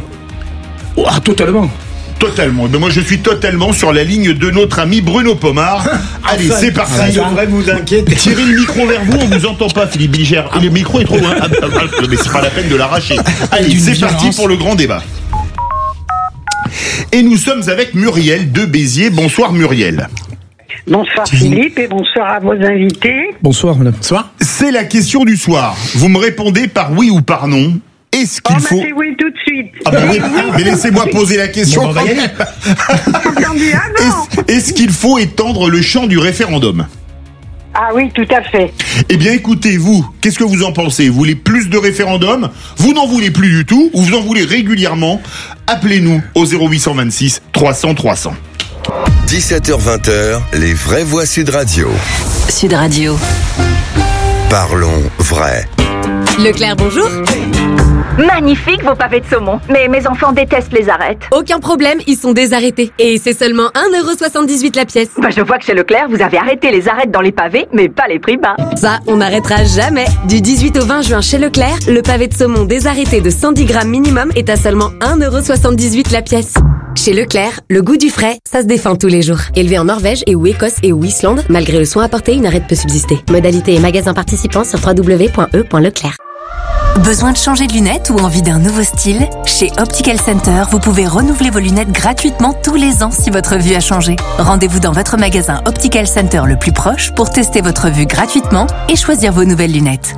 Oh, totalement. Totalement. Mais moi, je suis totalement sur la ligne de notre ami Bruno Pomar. Allez, enfin, c'est parti. Ça devrait vous inquiéter. Tirez le micro vers vous, on vous entend pas, Philippe Bilger. Le micro est trop loin. Ah, ah, ah, mais c'est pas la peine de l'arracher. Allez, c'est parti pour le grand débat. Et nous sommes avec Muriel de Béziers. Bonsoir Muriel. Bonsoir Philippe et bonsoir à vos invités. Bonsoir madame. Bonsoir. C'est la question du soir. Vous me répondez par oui ou par non. Est-ce qu'il oh, faut... bah, c'est oui tout de suite. Ah bah oui, mais laissez-moi poser la question. Bon, bah, entendu, ah non. Est-ce, est-ce qu'il faut étendre le champ du référendum ? Ah oui, tout à fait. Eh bien, écoutez, vous, qu'est-ce que vous en pensez ? Vous voulez plus de référendums ? Vous n'en voulez plus du tout ? Ou vous en voulez régulièrement ? Appelez-nous au zéro huit cent vingt-six trois cents trois cents. dix-sept heures vingt, les vraies voix Sud Radio. Sud Radio. Parlons vrai. Leclerc, bonjour. Magnifique vos pavés de saumon, mais mes enfants détestent les arêtes. Aucun problème, ils sont désarrêtés. Et c'est seulement un euro soixante-dix-huit la pièce. Bah je vois que chez Leclerc, vous avez arrêté les arêtes dans les pavés, mais pas les prix bas. Ça, on n'arrêtera jamais. Du dix-huit au vingt juin chez Leclerc, le pavé de saumon désarrêté de cent dix grammes minimum est à seulement un euro soixante-dix-huit la pièce. Chez Leclerc, le goût du frais, ça se défend tous les jours. Élevé en Norvège et ou Écosse et ou Islande, malgré le soin apporté, une arête peut subsister. Modalité et magasin participants sur w w w point e point leclerc. Besoin de changer de lunettes ou envie d'un nouveau style ? Chez Optical Center, vous pouvez renouveler vos lunettes gratuitement tous les ans si votre vue a changé. Rendez-vous dans votre magasin Optical Center le plus proche pour tester votre vue gratuitement et choisir vos nouvelles lunettes.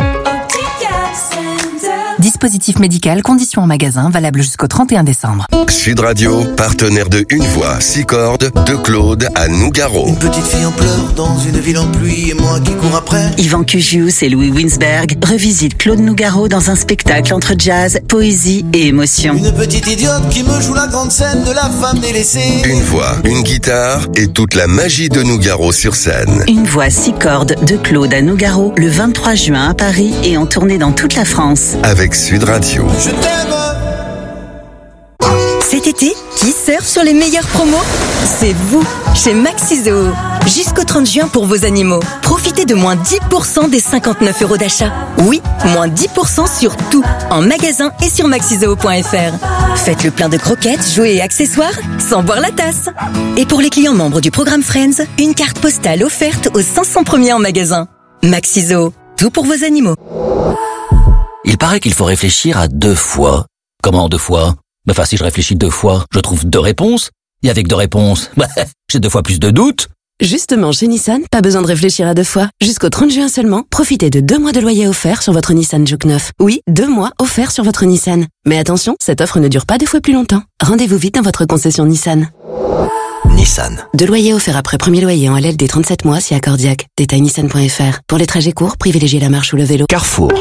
Dispositif médical, conditions en magasin, valable jusqu'au trente et un décembre. Sud Radio, partenaire de Une Voix, six cordes, de Claude à Nougaro. Une petite fille en pleurs dans une ville en pluie et moi qui cours après. Yvan Cugius et Louis Winsberg revisitent Claude Nougaro dans un spectacle entre jazz, poésie et émotion. Une petite idiote qui me joue la grande scène de la femme délaissée. Une voix, une guitare et toute la magie de Nougaro sur scène. Une voix six cordes de Claude à Nougaro le vingt-trois juin à Paris et en tournée dans toute la France. Avec Sud Radio. Je t'aime. Cet été, qui surfe sur les meilleures promos ? C'est vous, chez Maxizo. Jusqu'au trente juin pour vos animaux. Profitez de moins dix pour cent des cinquante-neuf euros d'achat. Oui, moins dix pour cent sur tout, en magasin et sur maxizoo point f r. Faites le plein de croquettes, jouets et accessoires, sans boire la tasse. Et pour les clients membres du programme Friends, une carte postale offerte aux cinq cents premiers en magasin. Maxizo, tout pour vos animaux. Il paraît qu'il faut réfléchir à deux fois. Comment deux fois ? Enfin, si je réfléchis deux fois, je trouve deux réponses. Et avec deux réponses, bah, j'ai deux fois plus de doutes. Justement, chez Nissan, pas besoin de réfléchir à deux fois. Jusqu'au trente juin seulement, profitez de deux mois de loyer offert sur votre Nissan Juke neuf. Oui, deux mois offerts sur votre Nissan. Mais attention, cette offre ne dure pas deux fois plus longtemps. Rendez-vous vite dans votre concession Nissan. Nissan. Deux loyers offerts après premier loyer en L L D trente-sept mois si accordiaque. Détail nissan point f r. Pour les trajets courts, privilégiez la marche ou le vélo. Carrefour.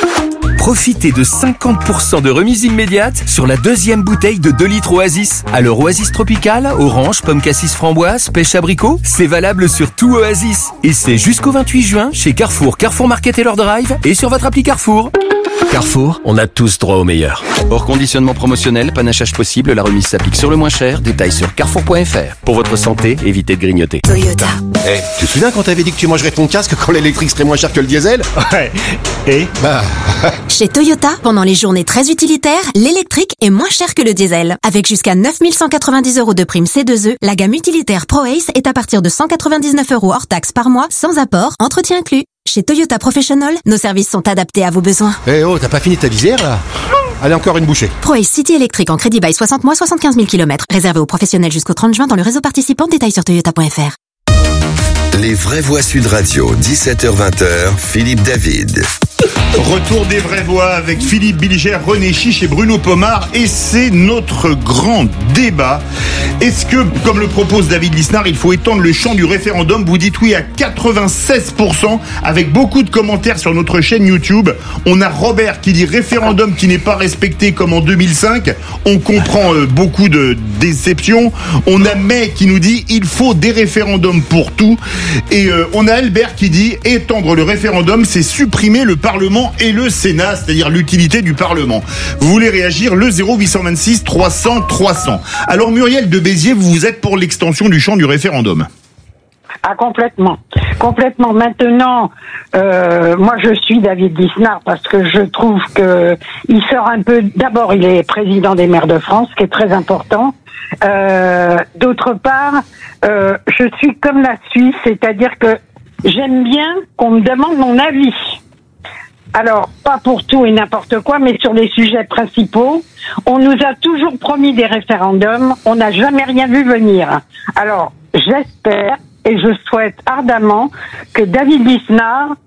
Profitez de cinquante pour cent de remise immédiate sur la deuxième bouteille de deux litres Oasis. Alors Oasis Tropical, orange, pomme cassis framboise, pêche abricot, c'est valable sur tout Oasis. Et c'est jusqu'au vingt-huit juin chez Carrefour, Carrefour Market et leur Drive et sur votre appli Carrefour. Carrefour, on a tous droit au meilleur. Hors conditionnement promotionnel, panachage possible, la remise s'applique sur le moins cher. Détails sur carrefour point f r. Pour votre santé, évitez de grignoter. Toyota. Eh, hey, tu te souviens quand t'avais dit que tu mangerais ton casque quand l'électrique serait moins cher que le diesel ? Ouais. Et bah... Chez Toyota, pendant les journées très utilitaires, l'électrique est moins cher que le diesel. Avec jusqu'à neuf mille cent quatre-vingt-dix euros de prime C deux E, la gamme utilitaire ProAce est à partir de cent quatre-vingt-dix-neuf euros hors taxe par mois, sans apport, entretien inclus. Chez Toyota Professional, nos services sont adaptés à vos besoins. Eh hey oh, t'as pas fini ta visière là ? Allez, encore une bouchée. ProAce City électrique en crédit bail soixante mois, soixante-quinze mille kilomètres. Réservé aux professionnels jusqu'au trente juin dans le réseau participant. Détails sur toyota point f r. Les vraies voix Sud Radio, dix-sept heures vingt, Philippe David. Retour des vraies voix avec Philippe Bilger, René Chiche et Bruno Pomar. Et c'est notre grand débat. Est-ce que, comme le propose David Lisnard, il faut étendre le champ du référendum ? Vous dites oui à quatre-vingt-seize pour cent avec beaucoup de commentaires sur notre chaîne YouTube. On a Robert qui dit référendum qui n'est pas respecté comme en deux mille cinq. On comprend euh, beaucoup de déceptions. On a May qui nous dit il faut des référendums pour tout. Et euh, on a Albert qui dit étendre le référendum, c'est supprimer le Parlement et le Sénat, c'est-à-dire l'utilité du Parlement. Vous voulez réagir, le zéro huit cent vingt-six trois cents trois cents. Alors Muriel de Béziers, vous êtes pour l'extension du champ du référendum. Ah, complètement. Complètement. Maintenant, euh, moi je suis David Lisnard parce que je trouve que il sort un peu... D'abord, il est président des maires de France, ce qui est très important. Euh, d'autre part, euh, je suis comme la Suisse, c'est-à-dire que j'aime bien qu'on me demande mon avis. Alors, pas pour tout et n'importe quoi, mais sur les sujets principaux. On nous a toujours promis des référendums, on n'a jamais rien vu venir. Alors, j'espère et je souhaite ardemment que David Lisnard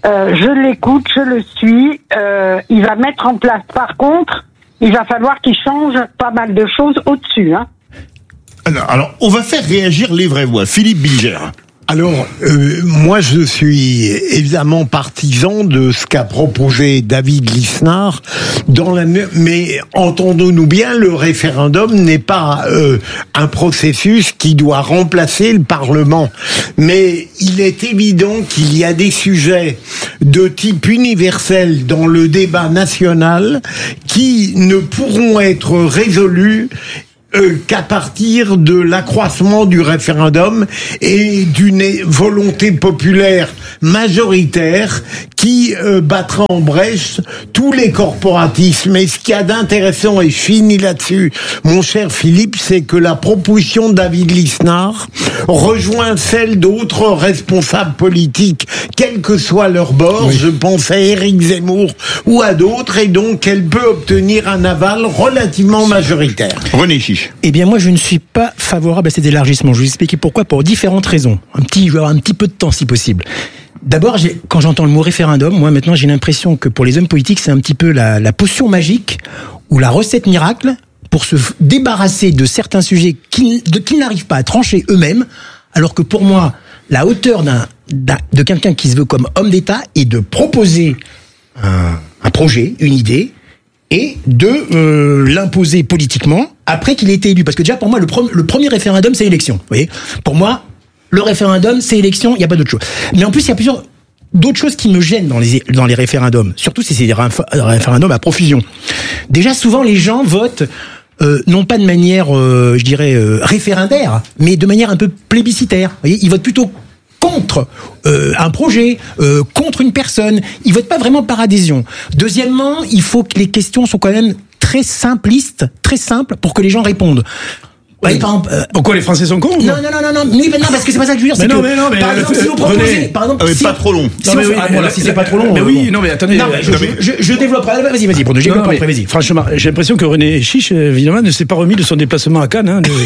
Euh, je l'écoute, je le suis. Euh, il va mettre en place. Par contre, il va falloir qu'il change pas mal de choses au-dessus. Hein. Alors, alors, on va faire réagir les vraies voix. Philippe Bilger. Alors, euh, moi, je suis évidemment partisan de ce qu'a proposé David Lisnard. Dans la, mais entendons-nous bien, le référendum n'est pas euh, un processus qui doit remplacer le Parlement. Mais il est évident qu'il y a des sujets de type universel dans le débat national qui ne pourront être résolus Euh, qu'à partir de l'accroissement du référendum et d'une volonté populaire majoritaire qui euh, battra en brèche tous les corporatismes. Et ce qu'il y a d'intéressant, et je finis là-dessus, mon cher Philippe, c'est que la proposition de David Lisnard rejoint celle d'autres responsables politiques, quel que soit leur bord. Oui. Je pense à Éric Zemmour ou à d'autres, et donc elle peut obtenir un aval relativement majoritaire. René Chiche. Eh bien, moi, je ne suis pas favorable à cet élargissement. Je vais vous expliquer pourquoi, pour différentes raisons. Un petit, je vais avoir un petit peu de temps, si possible. D'abord, j'ai, quand j'entends le mot référendum, moi, maintenant, j'ai l'impression que pour les hommes politiques, c'est un petit peu la, la potion magique ou la recette miracle pour se débarrasser de certains sujets qu'ils, de, qu'ils n'arrivent pas à trancher eux-mêmes, alors que pour moi, la hauteur d'un, d'un, de quelqu'un qui se veut comme homme d'État est de proposer un, un projet, une idée, et de euh, l'imposer politiquement après qu'il ait été élu. Parce que déjà, pour moi, le, pre- le premier référendum, c'est l'élection. Vous voyez ? Pour moi, le référendum, c'est élection, il n'y a pas d'autre chose. Mais en plus, il y a plusieurs d'autres choses qui me gênent dans les, dans les référendums, surtout si c'est des référendums à profusion. Déjà, souvent, les gens votent euh, non pas de manière, euh, je dirais, euh, référendaire, mais de manière un peu plébiscitaire. Vous voyez ? Ils votent plutôt contre euh, un projet, euh, contre une personne. Ils votent pas vraiment par adhésion. Deuxièmement, il faut que les questions soient quand même très simplistes, très simples, pour que les gens répondent. Ouais, par exemple, euh, pourquoi les Français sont cons? Non, non, non, non, non, oui, mais non, parce que c'est pas ça que je veux dire. Mais c'est non, que, mais non, mais par exemple, si vous proposez, par exemple, euh, si pas trop long. Si non, on mais fait, oui, ah, voilà, si c'est pas trop long. Mais euh, oui, bon. non, mais attendez. Non, euh, je, je, je, je développe. Vas-y, vas-y, Bruno, j'ai non, développé. mais, Vas-y. Franchement, j'ai l'impression que René Chiche, évidemment, ne s'est pas remis de son déplacement à Cannes. Hein, de,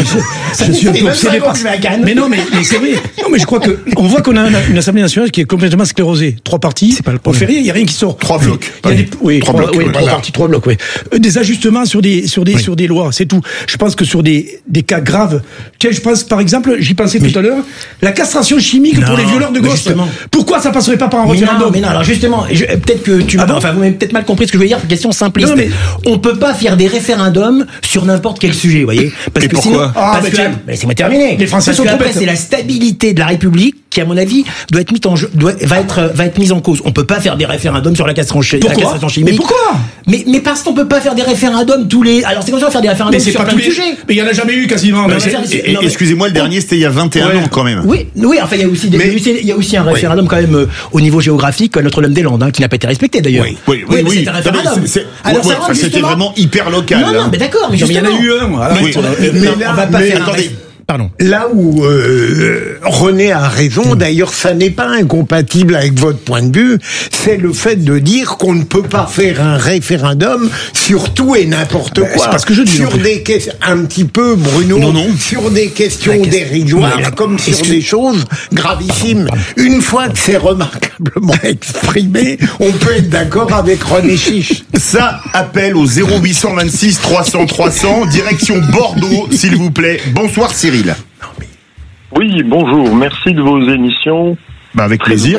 je, je suis un peu obsédé par ça. Mais non, mais, mais c'est vrai. Non, mais je crois que on voit qu'on a une, une Assemblée nationale qui est complètement sclérosée. Trois partis. C'est pas le on fait rien. Il y a rien qui sort. Trois blocs. Il y a des, oui, trois, trois blocs. Oui, Voilà. trois partis, trois blocs. Oui. Des ajustements sur des, sur des, oui. sur des lois. C'est tout. Je pense que sur des, des cas graves. Tiens, je pense, par exemple, j'y pensais oui. tout à l'heure, la castration chimique non, pour les violeurs de gosses. Justement. Pourquoi ça passerait pas par un référendum? Mais non, alors justement, je, peut-être que tu, ah bon enfin, vous m'avez peut-être mal compris ce que je veux dire. Question simpliste. Non, mais on peut pas faire des référendums sur n'importe quel sujet, vous voyez. Parce Et que pourquoi sinon, ah, parce que, mais c'est moi terminé. Les Français parce sont qu'après, bêtes. c'est la stabilité de la République qui, à mon avis, doit être mise en jeu, doit, va être, va être mise en cause. On peut pas faire des référendums sur la castration, la castration chimique. Mais pourquoi? Mais, mais parce qu'on peut pas faire des référendums tous les. Alors c'est comme ça, faire des référendums sur plein de sujets. Mais il y en a jamais eu quasiment. Excusez-moi, le dernier c'était il y a vingt et un ans quand même. Oui, oui. Enfin, il y a aussi, des, mais, il y a aussi un référendum oui. quand même euh, au niveau géographique, Notre-Dame-des-Landes, hein, qui n'a pas été respecté d'ailleurs. Oui, oui, oui. oui, oui. C'était un référendum. C'est, c'est, Alors ouais, ça ouais, c'était vraiment hyper local. Non, non, mais d'accord. Mais il y en a eu un. Voilà. Oui. Mais, mais, mais on va pas mais, faire. Attendez. Pardon. Là où euh, René a raison, d'ailleurs ça n'est pas incompatible avec votre point de vue, c'est le fait de dire qu'on ne peut pas faire un référendum sur tout et n'importe bah, quoi. C'est parce que je dis sur des questions, un petit peu Bruno, non, non. sur des questions question... dérisoires, comme sur que... des choses gravissimes. Une fois que c'est remarquablement exprimé, on peut être d'accord avec René Chiche. Ça appelle au zéro huit cent vingt-six trois cents trois cents, direction Bordeaux, s'il vous plaît. Bonsoir Cyril. Oui, bonjour, merci de vos émissions. Bah avec plaisir.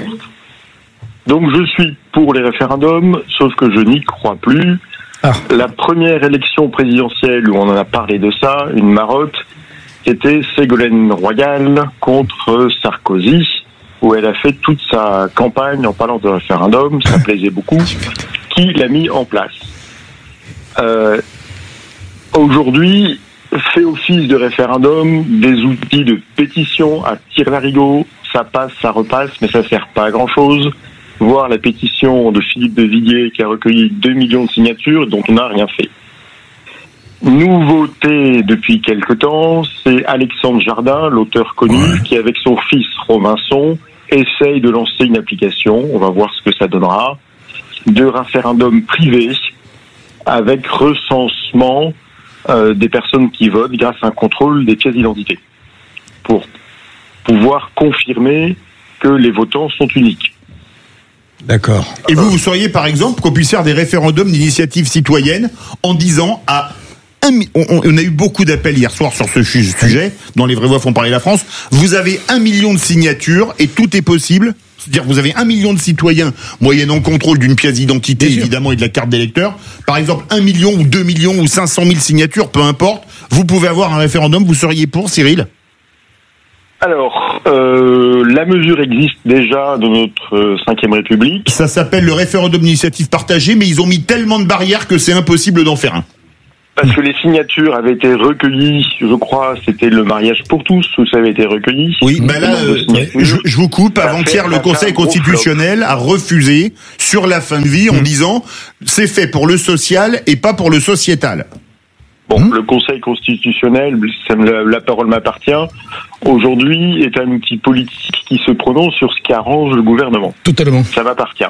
Donc je suis pour les référendums, sauf que je n'y crois plus. Ah. La première élection présidentielle où on en a parlé de ça, une marotte, c'était Ségolène Royal contre Sarkozy, où elle a fait toute sa campagne en parlant de référendum, ça plaisait beaucoup, qui l'a mis en place. Euh, aujourd'hui, fait office de référendum, des outils de pétition à tire-larigot, ça passe, ça repasse, mais ça sert pas à grand-chose. Voir la pétition de Philippe de Villiers qui a recueilli deux millions de signatures dont on n'a rien fait. Nouveauté depuis quelque temps, c'est Alexandre Jardin, l'auteur connu, ouais. qui avec son fils Robinson essaye de lancer une application, on va voir ce que ça donnera, de référendum privé avec recensement Euh, des personnes qui votent grâce à un contrôle des pièces d'identité pour pouvoir confirmer que les votants sont uniques. D'accord. Et vous, vous seriez par exemple qu'on puisse faire des référendums d'initiative citoyenne en disant à un, on, on a eu beaucoup d'appels hier soir sur ce sujet, dans Les Vraies Voix font parler la France. Vous avez un million de signatures et tout est possible. C'est-à-dire vous avez un million de citoyens moyennant contrôle d'une pièce d'identité évidemment et de la carte d'électeur. Par exemple, un million ou deux millions ou cinq cent mille signatures, peu importe. Vous pouvez avoir un référendum. Vous seriez pour, Cyril ? Alors, euh, la mesure existe déjà dans notre euh, cinquième République. Ça s'appelle le référendum d'initiative partagée, mais ils ont mis tellement de barrières que c'est impossible d'en faire un. Parce que les signatures avaient été recueillies, je crois, c'était le mariage pour tous, tout ça avait été recueilli. Oui, ben là, euh, je, je vous coupe. Avant-hier, le Conseil constitutionnel a refusé sur la fin de vie en mmh. disant c'est fait pour le social et pas pour le sociétal. Bon, mmh. le Conseil constitutionnel, ça me, la, la parole m'appartient, aujourd'hui est un outil politique qui se prononce sur ce qui arrange le gouvernement. Totalement. Ça m'appartient.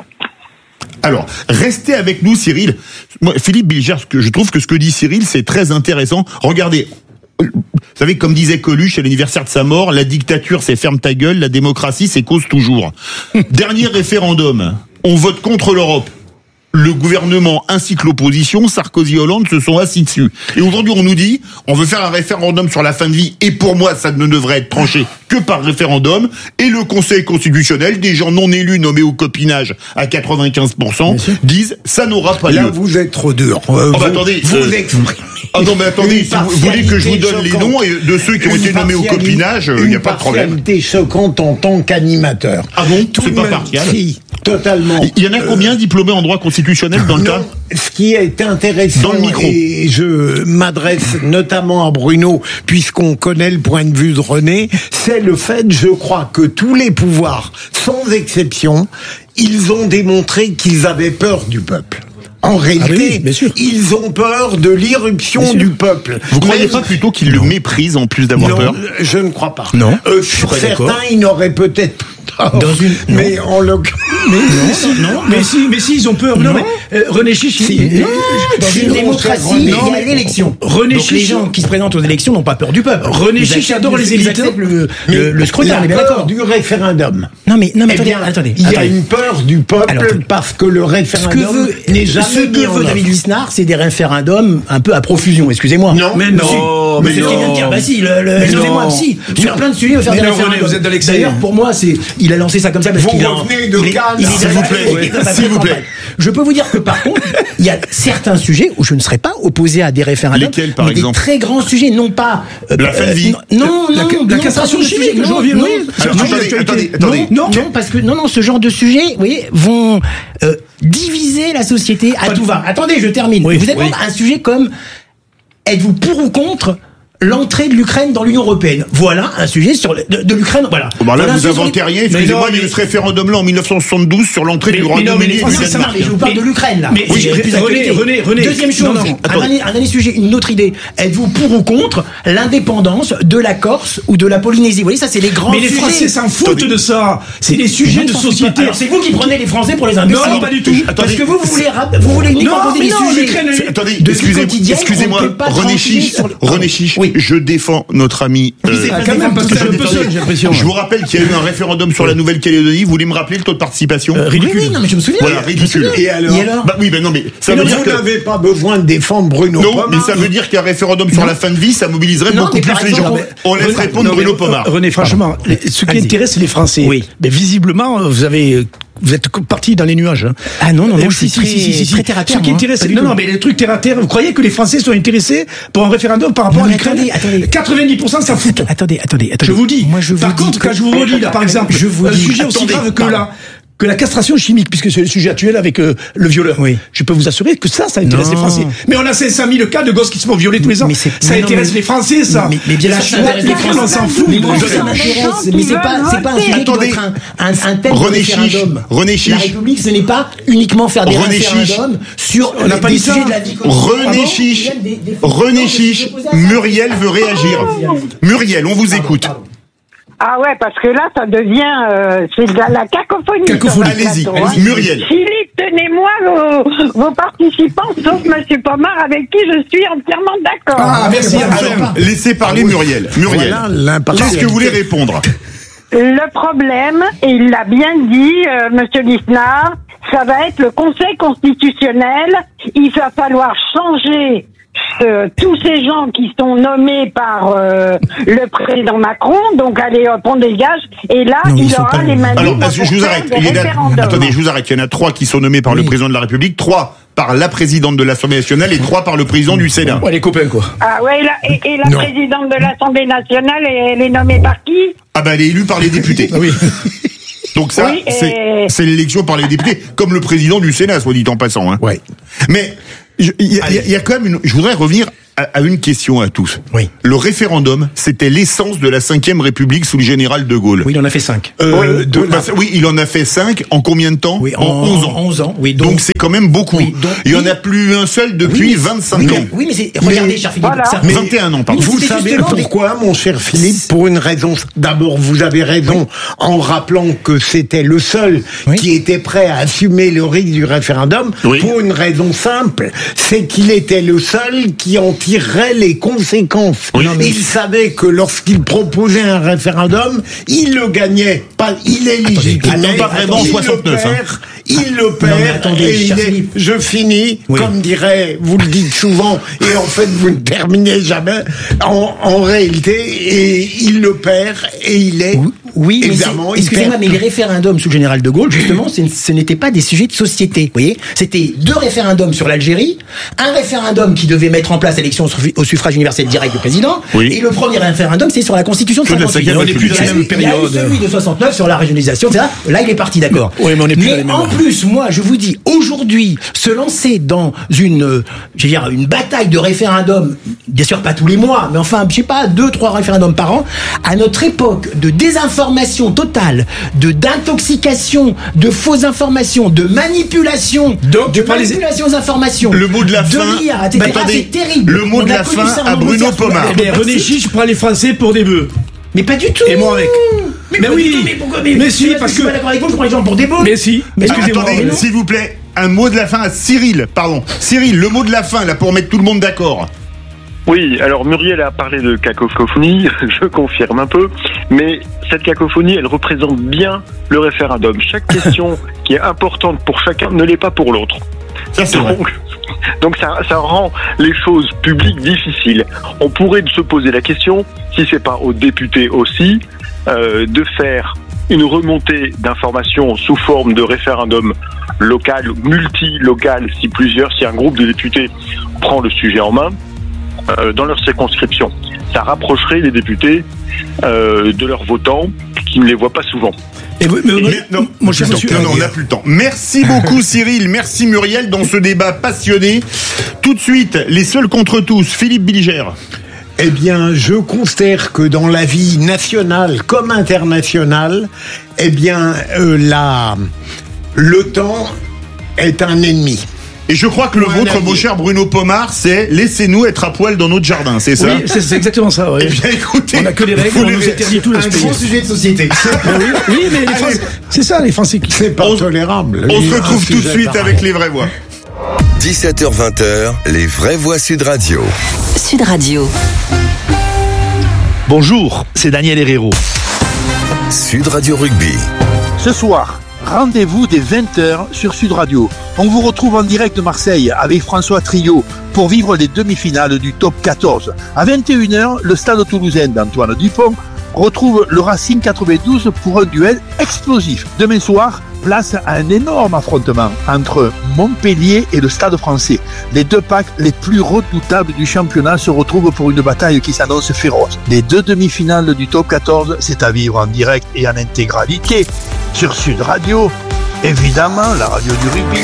Alors, restez avec nous, Cyril. Moi, Philippe Bilger, je trouve que ce que dit Cyril, c'est très intéressant. Regardez, vous savez, comme disait Coluche à l'anniversaire de sa mort, la dictature, c'est ferme ta gueule, la démocratie, c'est cause toujours. Dernier référendum, on vote contre l'Europe. Le gouvernement ainsi que l'opposition, Sarkozy et Hollande, se sont assis dessus. Et aujourd'hui, on nous dit, on veut faire un référendum sur la fin de vie, et pour moi, ça ne devrait être tranché que par référendum. Et le Conseil constitutionnel, des gens non élus nommés au copinage à quatre-vingt-quinze pour cent, disent, ça n'aura pas lieu. Là, vous êtes trop dur. Euh, oh, bah, vous, attendez, vous euh, exprimez. Ah non, mais attendez, si vous voulez que je vous donne les noms et de ceux qui ont été nommés au copinage, il n'y a pas de problème. Une partialité choquante en tant qu'animateur. Ah bon? C'est pas partial? Si, totalement. Il y en a combien diplômés en droit constitutionnel dans le non, cas? Ce qui est intéressant, dans le micro. Et je m'adresse notamment à Bruno, puisqu'on connaît le point de vue de René, c'est le fait, je crois, que tous les pouvoirs, sans exception, ils ont démontré qu'ils avaient peur du peuple. En réalité, ah oui, ils ont peur de l'irruption du peuple. Vous ne croyez pas plutôt qu'ils le méprisent en plus d'avoir non, peur? Je ne crois pas. Non. Euh, sur certains, ils n'auraient peut-être dans une mais en l'occurrence mais non, si, non mais si mais si ils ont peur. Non, non mais euh, René Chiche si, il, non, dans une démocratie il y a l'élection. René Chiche, les gens qui se présentent aux élections n'ont pas peur du peuple. René Chiche adore les élites, le, le, le scrutin, on est bien d'accord. Du référendum. Non mais non mais eh attendez, bien, attendez. Il y a attendez. une peur du peuple. Alors, parce que le référendum n'est jamais ce que veut David Lisnard, c'est des référendums un peu à profusion. Excusez-moi. Non mais non. Mais c'est ce qu'il vient de dire. Bah si, excusez-moi, si. Sur plein de sujets, il va faire des référendums. Vous êtes de l'excès. D'ailleurs, pour moi, c'est il a lancé ça comme ça. Vous revenez de Cannes, s'il vous plaît. S'il vous plaît. Je peux vous dire que par contre, il y a certains sujets où je ne serais pas opposé à des référendums. Lesquels, par mais exemple? Des très grands sujets, non pas euh, la fin de vie. Non, non, non, la castration chimique. Non, non, non, attendez, attendez, attendez. Non, non, parce que non, non, ce genre de sujets, vous voyez, vont euh, diviser la société à tout va. Attendez, je termine. Oui, vous êtes oui. un sujet comme êtes-vous pour ou contre l'entrée de l'Ukraine dans l'Union européenne? Voilà un sujet sur le, de, de l'Ukraine. Voilà. Oh bah là, voilà vous inventez les... rien. Excusez-moi, il y a eu ce référendum-là en mille neuf cent soixante-douze sur l'entrée du Royaume-Uni et du Danemark. Je vous parle de l'Ukraine là. Mais oui, René, René, René. Deuxième chose, non, non, un, dernier, un dernier sujet, une autre idée. Êtes-vous pour ou contre l'indépendance de la Corse ou de la Polynésie? Vous voyez, ça c'est les grands sujets. Mais les sujets. Français s'en foutent de ça. C'est des sujets de société. Alors c'est vous qui prenez les Français pour les imbéciles. Non, pas du tout. Parce que vous, vous voulez, vous voulez uniquement poser des sujets. Attendez, excusez-moi, René Chiche, René Chiche, je défends notre ami. Euh, quand même, parce que je, peu seul, j'ai l'impression. Je vous rappelle qu'il y a eu un référendum sur la Nouvelle-Calédonie. Vous voulez me rappeler le taux de participation? euh, Ridicule. Oui, oui, non, mais je me souviens. Voilà, ridicule. Et alors, Et alors bah oui, ben non, mais ça mais veut non, dire vous que n'avez pas besoin de défendre Bruno non, Pomar. mais ça veut dire qu'un référendum sur non. la fin de vie, ça mobiliserait non, beaucoup plus exemple, les gens. mais, On laisse René, répondre non, Bruno mais, Pomar. René, franchement, les, ce qui intéresse les Français. Oui. Mais visiblement, vous avez. Vous êtes parti dans les nuages. Hein. Ah non, non, non, je si, suis si, si, si, si, si. très terre à terre. Ce qui intéresse, non, non, mais les trucs terre à terre, vous croyez que les Français sont intéressés pour un référendum par rapport non, à l'Ukraine? Attendez, attendez. quatre-vingt-dix pour cent s'en foutent. Attendez, attendez, attendez. Je vous dis. Moi, je vous par dis contre, que... quand je vous redis, là, par exemple, je vous un dis... sujet aussi attendez, grave que pardon. là, que la castration chimique, puisque c'est le sujet actuel avec euh, le violeur. Oui. Je peux vous assurer que ça, ça intéresse non. les Français. Mais on a cinq cent mille cas de gosses qui se font violer tous les ans. Mais c'est... ça mais intéresse non, mais... les Français, ça. Mais, mais bien ça sûr, intéresse les Français, on s'en fout. Mais moi, ça m'intéresse. Mais c'est pas, c'est pas un sujet qui doit être un, un, un thème de référendum. René Chiche. La République, ce n'est pas uniquement faire des René référendums sur on n'a pas des dit ça. sujets de la vie. René Chiche. René Chiche. Muriel veut réagir. Muriel, on vous écoute. Ah ouais, parce que là, ça devient... Euh, c'est de la, la cacophonie. Cacophonie. Allez-y, plateau, allez-y. Hein. Muriel. Philippe, tenez-moi vos, vos participants, sauf M. Pomar, avec qui je suis entièrement d'accord. Ah, merci. Alors, laissez parler Muriel. Muriel, voilà, qu'est-ce que vous voulez répondre? Le problème, et il l'a bien dit, euh, M. Lisnard, ça va être le Conseil constitutionnel. Il va falloir changer euh, tous ces gens qui sont nommés par euh, le président Macron. Donc allez, hop, on dégage. Et là, Non, il ils sont aura pas- les mains Alors, libres je pour vous faire arrête. des Il y en a- référendums. Attendez, je vous arrête. Il y en a trois qui sont nommés par le président de la République, trois par la présidente de l'Assemblée nationale et trois par le président du Sénat. Ouais, les copains, quoi. Ah ouais, et la, et, et la Non. présidente de l'Assemblée nationale, elle est nommée par qui? Ah bah, elle est élue par les députés. oui. Donc ça, Oui, et- c'est c'est l'élection par les députés, comme le président du Sénat, soit dit en passant. Hein. Ouais. Mais il y, a- y a quand même une... Je voudrais revenir à, à une question à tous. Oui. Le référendum, c'était l'essence de la cinquième République sous le général de Gaulle. Oui, il en a fait cinq. Euh, Oui. de- bah, oui, il en a fait cinq. En combien de temps? Oui, en, en- onze ans. en onze ans, oui, donc donc- c'est quand même beaucoup. Oui, donc- il y en oui. a plus un seul depuis Oui, mais- vingt-cinq oui, ans. mais- oui, mais c'est- regardez, cher Philippe, ça- Mais vingt et un ans, pardon. Vous c'était savez justement des- pourquoi, mon cher Philippe? Pour une raison. D'abord, vous avez raison en rappelant que c'était le seul qui était prêt à assumer le risque du référendum. Oui. Pour une raison simple, c'est qu'il était le seul qui en tirerait les conséquences. Oui. Non, mais- Il savait que lorsqu'il proposait un référendum, il le gagnait. Pas, il est légitime. Ah, non, pas vraiment en Il le soixante-neuf, perd, hein. Il le perd. Non, mais attendez, et il cher est- Philippe. je finis, Oui. comme dirait, vous le dites souvent, et en fait vous ne terminez jamais. En, en réalité, et il le perd et il est. Oui, mais évidemment. c'est- il excusez-moi, perd mais les référendums sous le général de Gaulle, justement, c'est- ce n'étaient pas des sujets de société. Vous voyez, c'était deux référendums sur l'Algérie, un référendum qui devait mettre en place l'élection au suffrage- au suffrage universel direct du président, Oui. et le premier référendum, c'est sur la Constitution de Que de la cinquante-huit. cinquième On est plus dans la République. même période. Il y a eu celui de soixante-neuf sur la régionalisation, et cetera. Là, il est parti, d'accord. Oui, mais on est plus dans les mêmes en ordres. plus, moi, je vous dis, aujourd'hui, se lancer dans une, euh, je veux dire, une bataille de référendums, bien sûr pas tous les mois, mais enfin, je sais pas, deux, trois référendums par an, à notre époque de désinformation totale, de d'intoxication, de fausses informations, de manipulation, Donc, de tu parles des- manipulation aux informations, Le mot de la de fin. l'I A, et Bah, cetera. attendez, C'est terrible. le mot On de a la connu fin ça en à Bruno Angleterre. Pomar. Eh bien, René Chiche prend les Français pour des bœufs. Mais pas du tout. Et moi avec. Mais, Mais pas oui. du tout, mais pourquoi mais, Mais si, mais parce je suis que- pas d'accord avec vous, je prends les gens pour des beaux. Mais si. Mais Ah, Excusez-moi. attendez, mais non. s'il vous plaît, un mot de la fin à Cyril, pardon. Cyril, le mot de la fin, là, pour mettre tout le monde d'accord. Oui, alors Muriel a parlé de cacophonie, je confirme un peu, mais cette cacophonie, elle représente bien le référendum. Chaque question qui est importante pour chacun ne l'est pas pour l'autre. Ça, c'est vrai. Donc, donc ça, ça rend les choses publiques difficiles. On pourrait se poser la question, si c'est pas aux députés aussi, euh, de faire une remontée d'informations sous forme de référendum local, multi-local, si plusieurs, si un groupe de députés prend le sujet en main, euh, dans leur circonscription. Ça rapprocherait les députés euh, de leurs votants qui ne les voient pas souvent. Et vous- mais- Mais non, mon cher non, monsieur. non, non, on n'a plus le temps. Merci beaucoup Cyril, merci Muriel dans ce débat passionné. Tout de suite, les seuls contre tous, Philippe Bilger. Eh bien, je considère que dans la vie nationale comme internationale, eh bien, euh, la, le temps est un ennemi. Et je crois que le Ouais, vôtre, la vie. mon cher Bruno Pomar, c'est laissez-nous être à poil dans notre jardin, c'est ça? Oui, c'est c'est exactement ça. ouais. Eh bien, écoutez, On a que les règles, vous on les- nous interdit tout dans ce Un pays. grand sujet de société. oui, oui, mais les Français, c'est ça, les Français qui. C'est pas tolérable. On se Un retrouve tout de sujet suite pareil. avec les vraies voix. dix-sept heures vingt, les vraies voix Sud Radio. Sud Radio. Bonjour, c'est Daniel Herrero. Sud Radio Rugby. Ce soir, rendez-vous dès vingt heures sur Sud Radio. On vous retrouve en direct de Marseille avec François Trio pour vivre les demi-finales du top quatorze. À vingt et une heures, le stade toulousain d'Antoine Dupont retrouve le Racing quatre-vingt-douze pour un duel explosif. Demain soir, place à un énorme affrontement entre Montpellier et le Stade français. Les deux packs les plus redoutables du championnat se retrouvent pour une bataille qui s'annonce féroce. Les deux demi-finales du top quatorze, c'est à vivre en direct et en intégralité sur Sud Radio. Évidemment, la radio du rugby.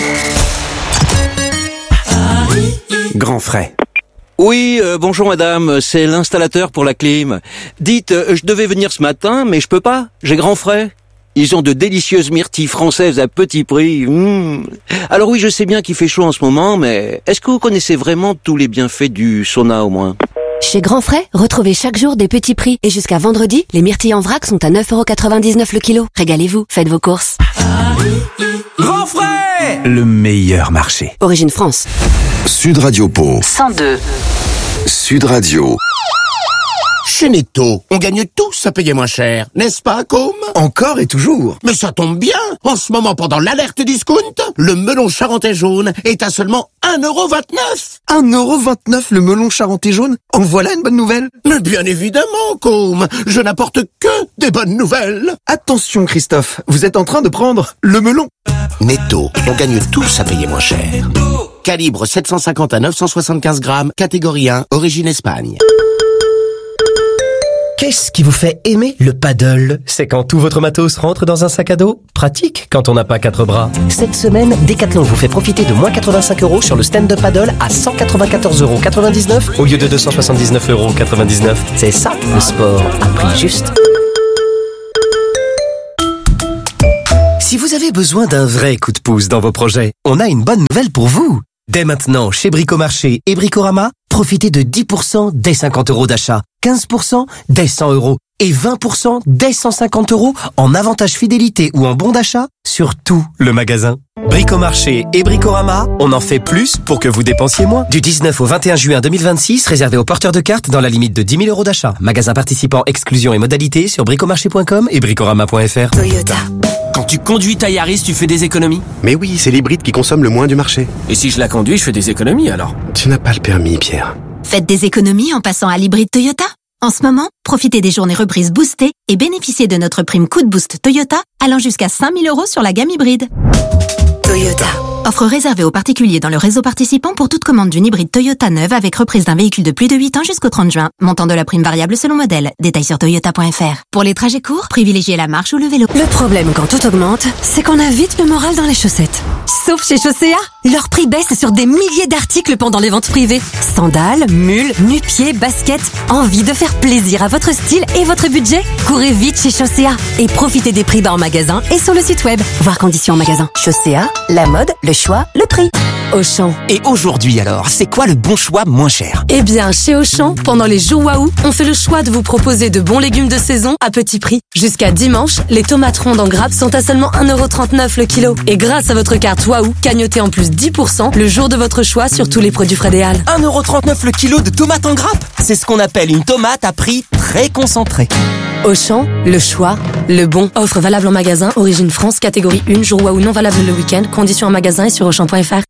Grand frais. Oui, euh, bonjour madame, c'est l'installateur pour la clim. Dites, euh, je devais venir ce matin, mais je peux pas, j'ai grand frais. Ils ont de délicieuses myrtilles françaises à petit prix. Mmh. Alors oui, je sais bien qu'il fait chaud en ce moment, mais est-ce que vous connaissez vraiment tous les bienfaits du sauna au moins ? Chez Grand Frais, retrouvez chaque jour des petits prix. Et jusqu'à vendredi, les myrtilles en vrac sont à neuf euros quatre-vingt-dix-neuf le kilo. Régalez-vous, faites vos courses. Grand frais. Le meilleur marché. Origine France. Sud Radio Pau. cent deux. Sud Radio. Chez Netto, on gagne tous à payer moins cher, n'est-ce pas, Côme? Encore et toujours. Mais ça tombe bien. En ce moment, pendant l'alerte discount, le melon charentais jaune est à seulement un euro vingt-neuf. un euro vingt-neuf le melon charentais jaune? En voilà une bonne nouvelle. Mais bien évidemment, Côme, je n'apporte que des bonnes nouvelles. Attention, Christophe, vous êtes en train de prendre le melon. Netto, on gagne tous à payer moins cher. Calibre sept cent cinquante à neuf cent soixante-quinze grammes, catégorie un, origine Espagne. Qu'est-ce qui vous fait aimer le paddle? C'est quand tout votre matos rentre dans un sac à dos? Pratique quand on n'a pas quatre bras. Cette semaine, Decathlon vous fait profiter de moins quatre-vingt-cinq euros sur le stand-up paddle à cent quatre-vingt-quatorze euros quatre-vingt-dix-neuf au lieu de deux cent soixante-dix-neuf euros quatre-vingt-dix-neuf. C'est ça, le sport à prix juste. Si vous avez besoin d'un vrai coup de pouce dans vos projets, on a une bonne nouvelle pour vous. Dès maintenant, chez Bricomarché et Bricorama, profitez de dix pour cent dès cinquante euros d'achat, quinze pour cent dès cent euros et vingt pour cent dès cent cinquante euros en avantage fidélité ou en bon d'achat sur tout le magasin. Bricomarché et Bricorama, on en fait plus pour que vous dépensiez moins. Du dix-neuf au vingt et un juin deux mille vingt-six, réservé aux porteurs de cartes dans la limite de dix mille euros d'achat. Magasin participant, exclusion et modalités sur bricomarché point com et bricorama point f r. Toyota. Quand tu conduis ta Yaris, tu fais des économies? Mais oui, c'est l'hybride qui consomme le moins du marché. Et si je la conduis, je fais des économies alors? Tu n'as pas le permis, Pierre. Faites des économies en passant à l'hybride Toyota. En ce moment, profitez des journées reprises boostées et bénéficiez de notre prime coup de boost Toyota allant jusqu'à cinq mille euros sur la gamme hybride. Toyota. Offre réservée aux particuliers dans le réseau participant pour toute commande d'une hybride Toyota neuve avec reprise d'un véhicule de plus de huit ans jusqu'au trente juin. Montant de la prime variable selon modèle. Détails sur toyota point f r. Pour les trajets courts, privilégiez la marche ou le vélo. Le problème quand tout augmente, c'est qu'on a vite le moral dans les chaussettes. Sauf chez Chaussea, leur prix baisse sur des milliers d'articles pendant les ventes privées. Sandales, mules, nu-pieds, baskets. Envie de faire plaisir à votre style et votre budget? Courez vite chez Chaussea et profitez des prix bas en magasin et sur le site web. Voir conditions en magasin. Chaussea, la mode, le choix, le prix. Auchan. Et aujourd'hui alors, c'est quoi le bon choix moins cher? Eh bien, chez Auchan, pendant les jours Waouh, on fait le choix de vous proposer de bons légumes de saison à petit prix. Jusqu'à dimanche, les tomates rondes en grappe sont à seulement un euro trente-neuf le kilo. Et grâce à votre carte Waouh, cagnotez en plus dix pour cent le jour de votre choix sur tous les produits Frédéal. un euro trente-neuf le kilo de tomates en grappe? C'est ce qu'on appelle une tomate à prix très concentré. Auchan, le choix, le bon. Offre valable en magasin, origine France, catégorie un, jour Waouh non valable le week-end. Conditions en magasin et sur auchan point f r.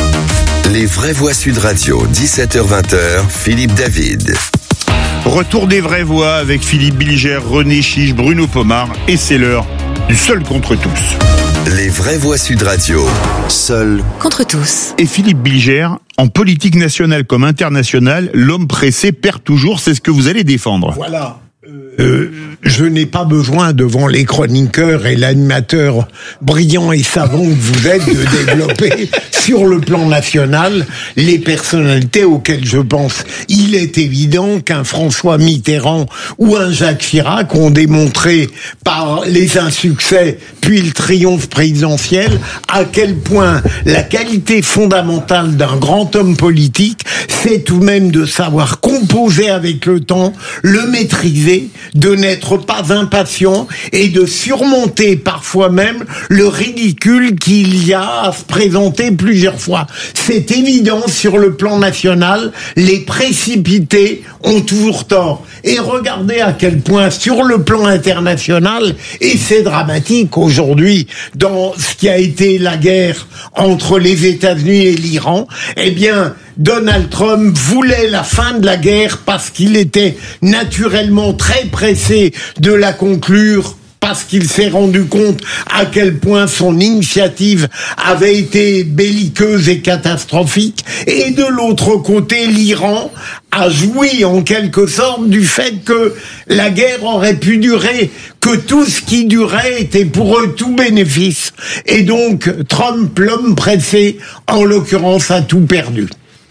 Les vraies voix Sud Radio, dix-sept heures vingt, Philippe David. Retour des vraies voix avec Philippe Bilger, René Chiche, Bruno Pomar, et c'est l'heure du seul contre tous. Les vraies voix Sud Radio, seul contre tous. Et Philippe Bilger, en politique nationale comme internationale, l'homme pressé perd toujours, c'est ce que vous allez défendre. Voilà. Euh, je n'ai pas besoin, devant les chroniqueurs et l'animateur brillant et savant que vous êtes, de développer sur le plan national les personnalités auxquelles je pense. Il est évident qu'un François Mitterrand ou un Jacques Chirac ont démontré par les insuccès puis le triomphe présidentiel à quel point la qualité fondamentale d'un grand homme politique, c'est tout de même de savoir composer avec le temps, le maîtriser, de n'être pas impatient et de surmonter parfois même le ridicule qu'il y a à se présenter plusieurs fois. C'est évident sur le plan national, les précipités ont toujours tort. Et regardez à quel point sur le plan international, et c'est dramatique aujourd'hui dans ce qui a été la guerre entre les États-Unis et l'Iran, eh bien, Donald Trump voulait la fin de la guerre parce qu'il était naturellement très pressé de la conclure, parce qu'il s'est rendu compte à quel point son initiative avait été belliqueuse et catastrophique. Et de l'autre côté, l'Iran a joui en quelque sorte du fait que la guerre aurait pu durer, que tout ce qui durait était pour eux tout bénéfice. Et donc, Trump, l'homme pressé, en l'occurrence, a tout perdu.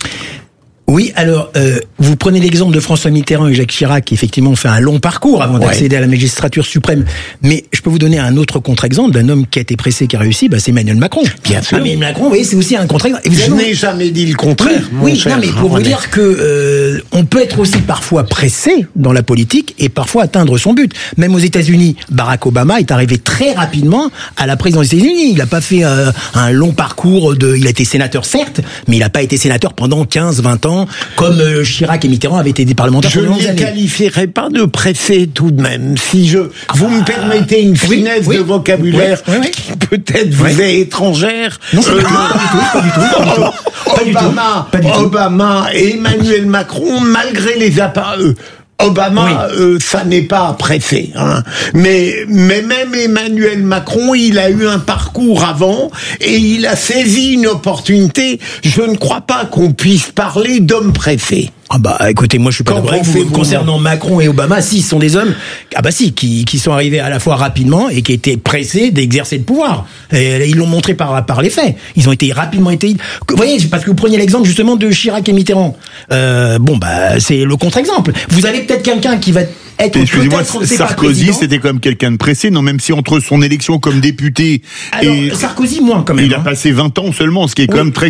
Oui, alors, euh, vous prenez l'exemple de François Mitterrand et Jacques Chirac, qui effectivement ont fait un long parcours avant d'accéder ouais. à la magistrature suprême. Mais je peux vous donner un autre contre-exemple d'un homme qui a été pressé, qui a réussi, bah, c'est Emmanuel Macron. Bien sûr. Emmanuel Macron, vous voyez, c'est aussi un contre-exemple. Je n'ai jamais dit le contraire. Oui, oui non, mais pour vous dire que euh, on peut être aussi parfois pressé dans la politique et parfois atteindre son but. Même aux États-Unis, Barack Obama est arrivé très rapidement à la présidence des États-Unis. Il n'a pas fait euh, un long parcours de. Il a été sénateur, certes, mais il n'a pas été sénateur pendant quinze, vingt ans. temps, comme euh, Chirac et Mitterrand avaient été des parlementaires. Je ne les qualifierais pas de pressés tout de même. Si je, ah vous bah, me permettez une finesse oui, oui, de vocabulaire oui, oui, qui peut-être oui. vous est étrangère. Non, c'est euh, pas du tout, pas du tout, pas du tout. Obama, pas du tout. Obama et Emmanuel Macron, malgré les appareils. Obama, oui. euh, ça n'est pas pressé, hein. Mais, mais même Emmanuel Macron, il a eu un parcours avant et il a saisi une opportunité. Je ne crois pas qu'on puisse parler d'homme pressé. Ah bah écoutez, moi je suis pas d'accord avec vous. Concernant Macron et Obama, si, ce sont des hommes, ah bah si, qui, qui sont arrivés à la fois rapidement et qui étaient pressés d'exercer le pouvoir. Et ils l'ont montré par, par les faits. Ils ont été rapidement été. Vous voyez, parce que vous preniez l'exemple justement de Chirac et Mitterrand. Euh, bon bah c'est le contre-exemple. Vous avez peut-être quelqu'un qui va être. Excusez-moi, Sarkozy, c'était quand même quelqu'un de pressé, non, même si entre son élection comme député Alors, et Sarkozy moins quand même. Il hein. a passé vingt ans seulement, ce qui est oui. quand même très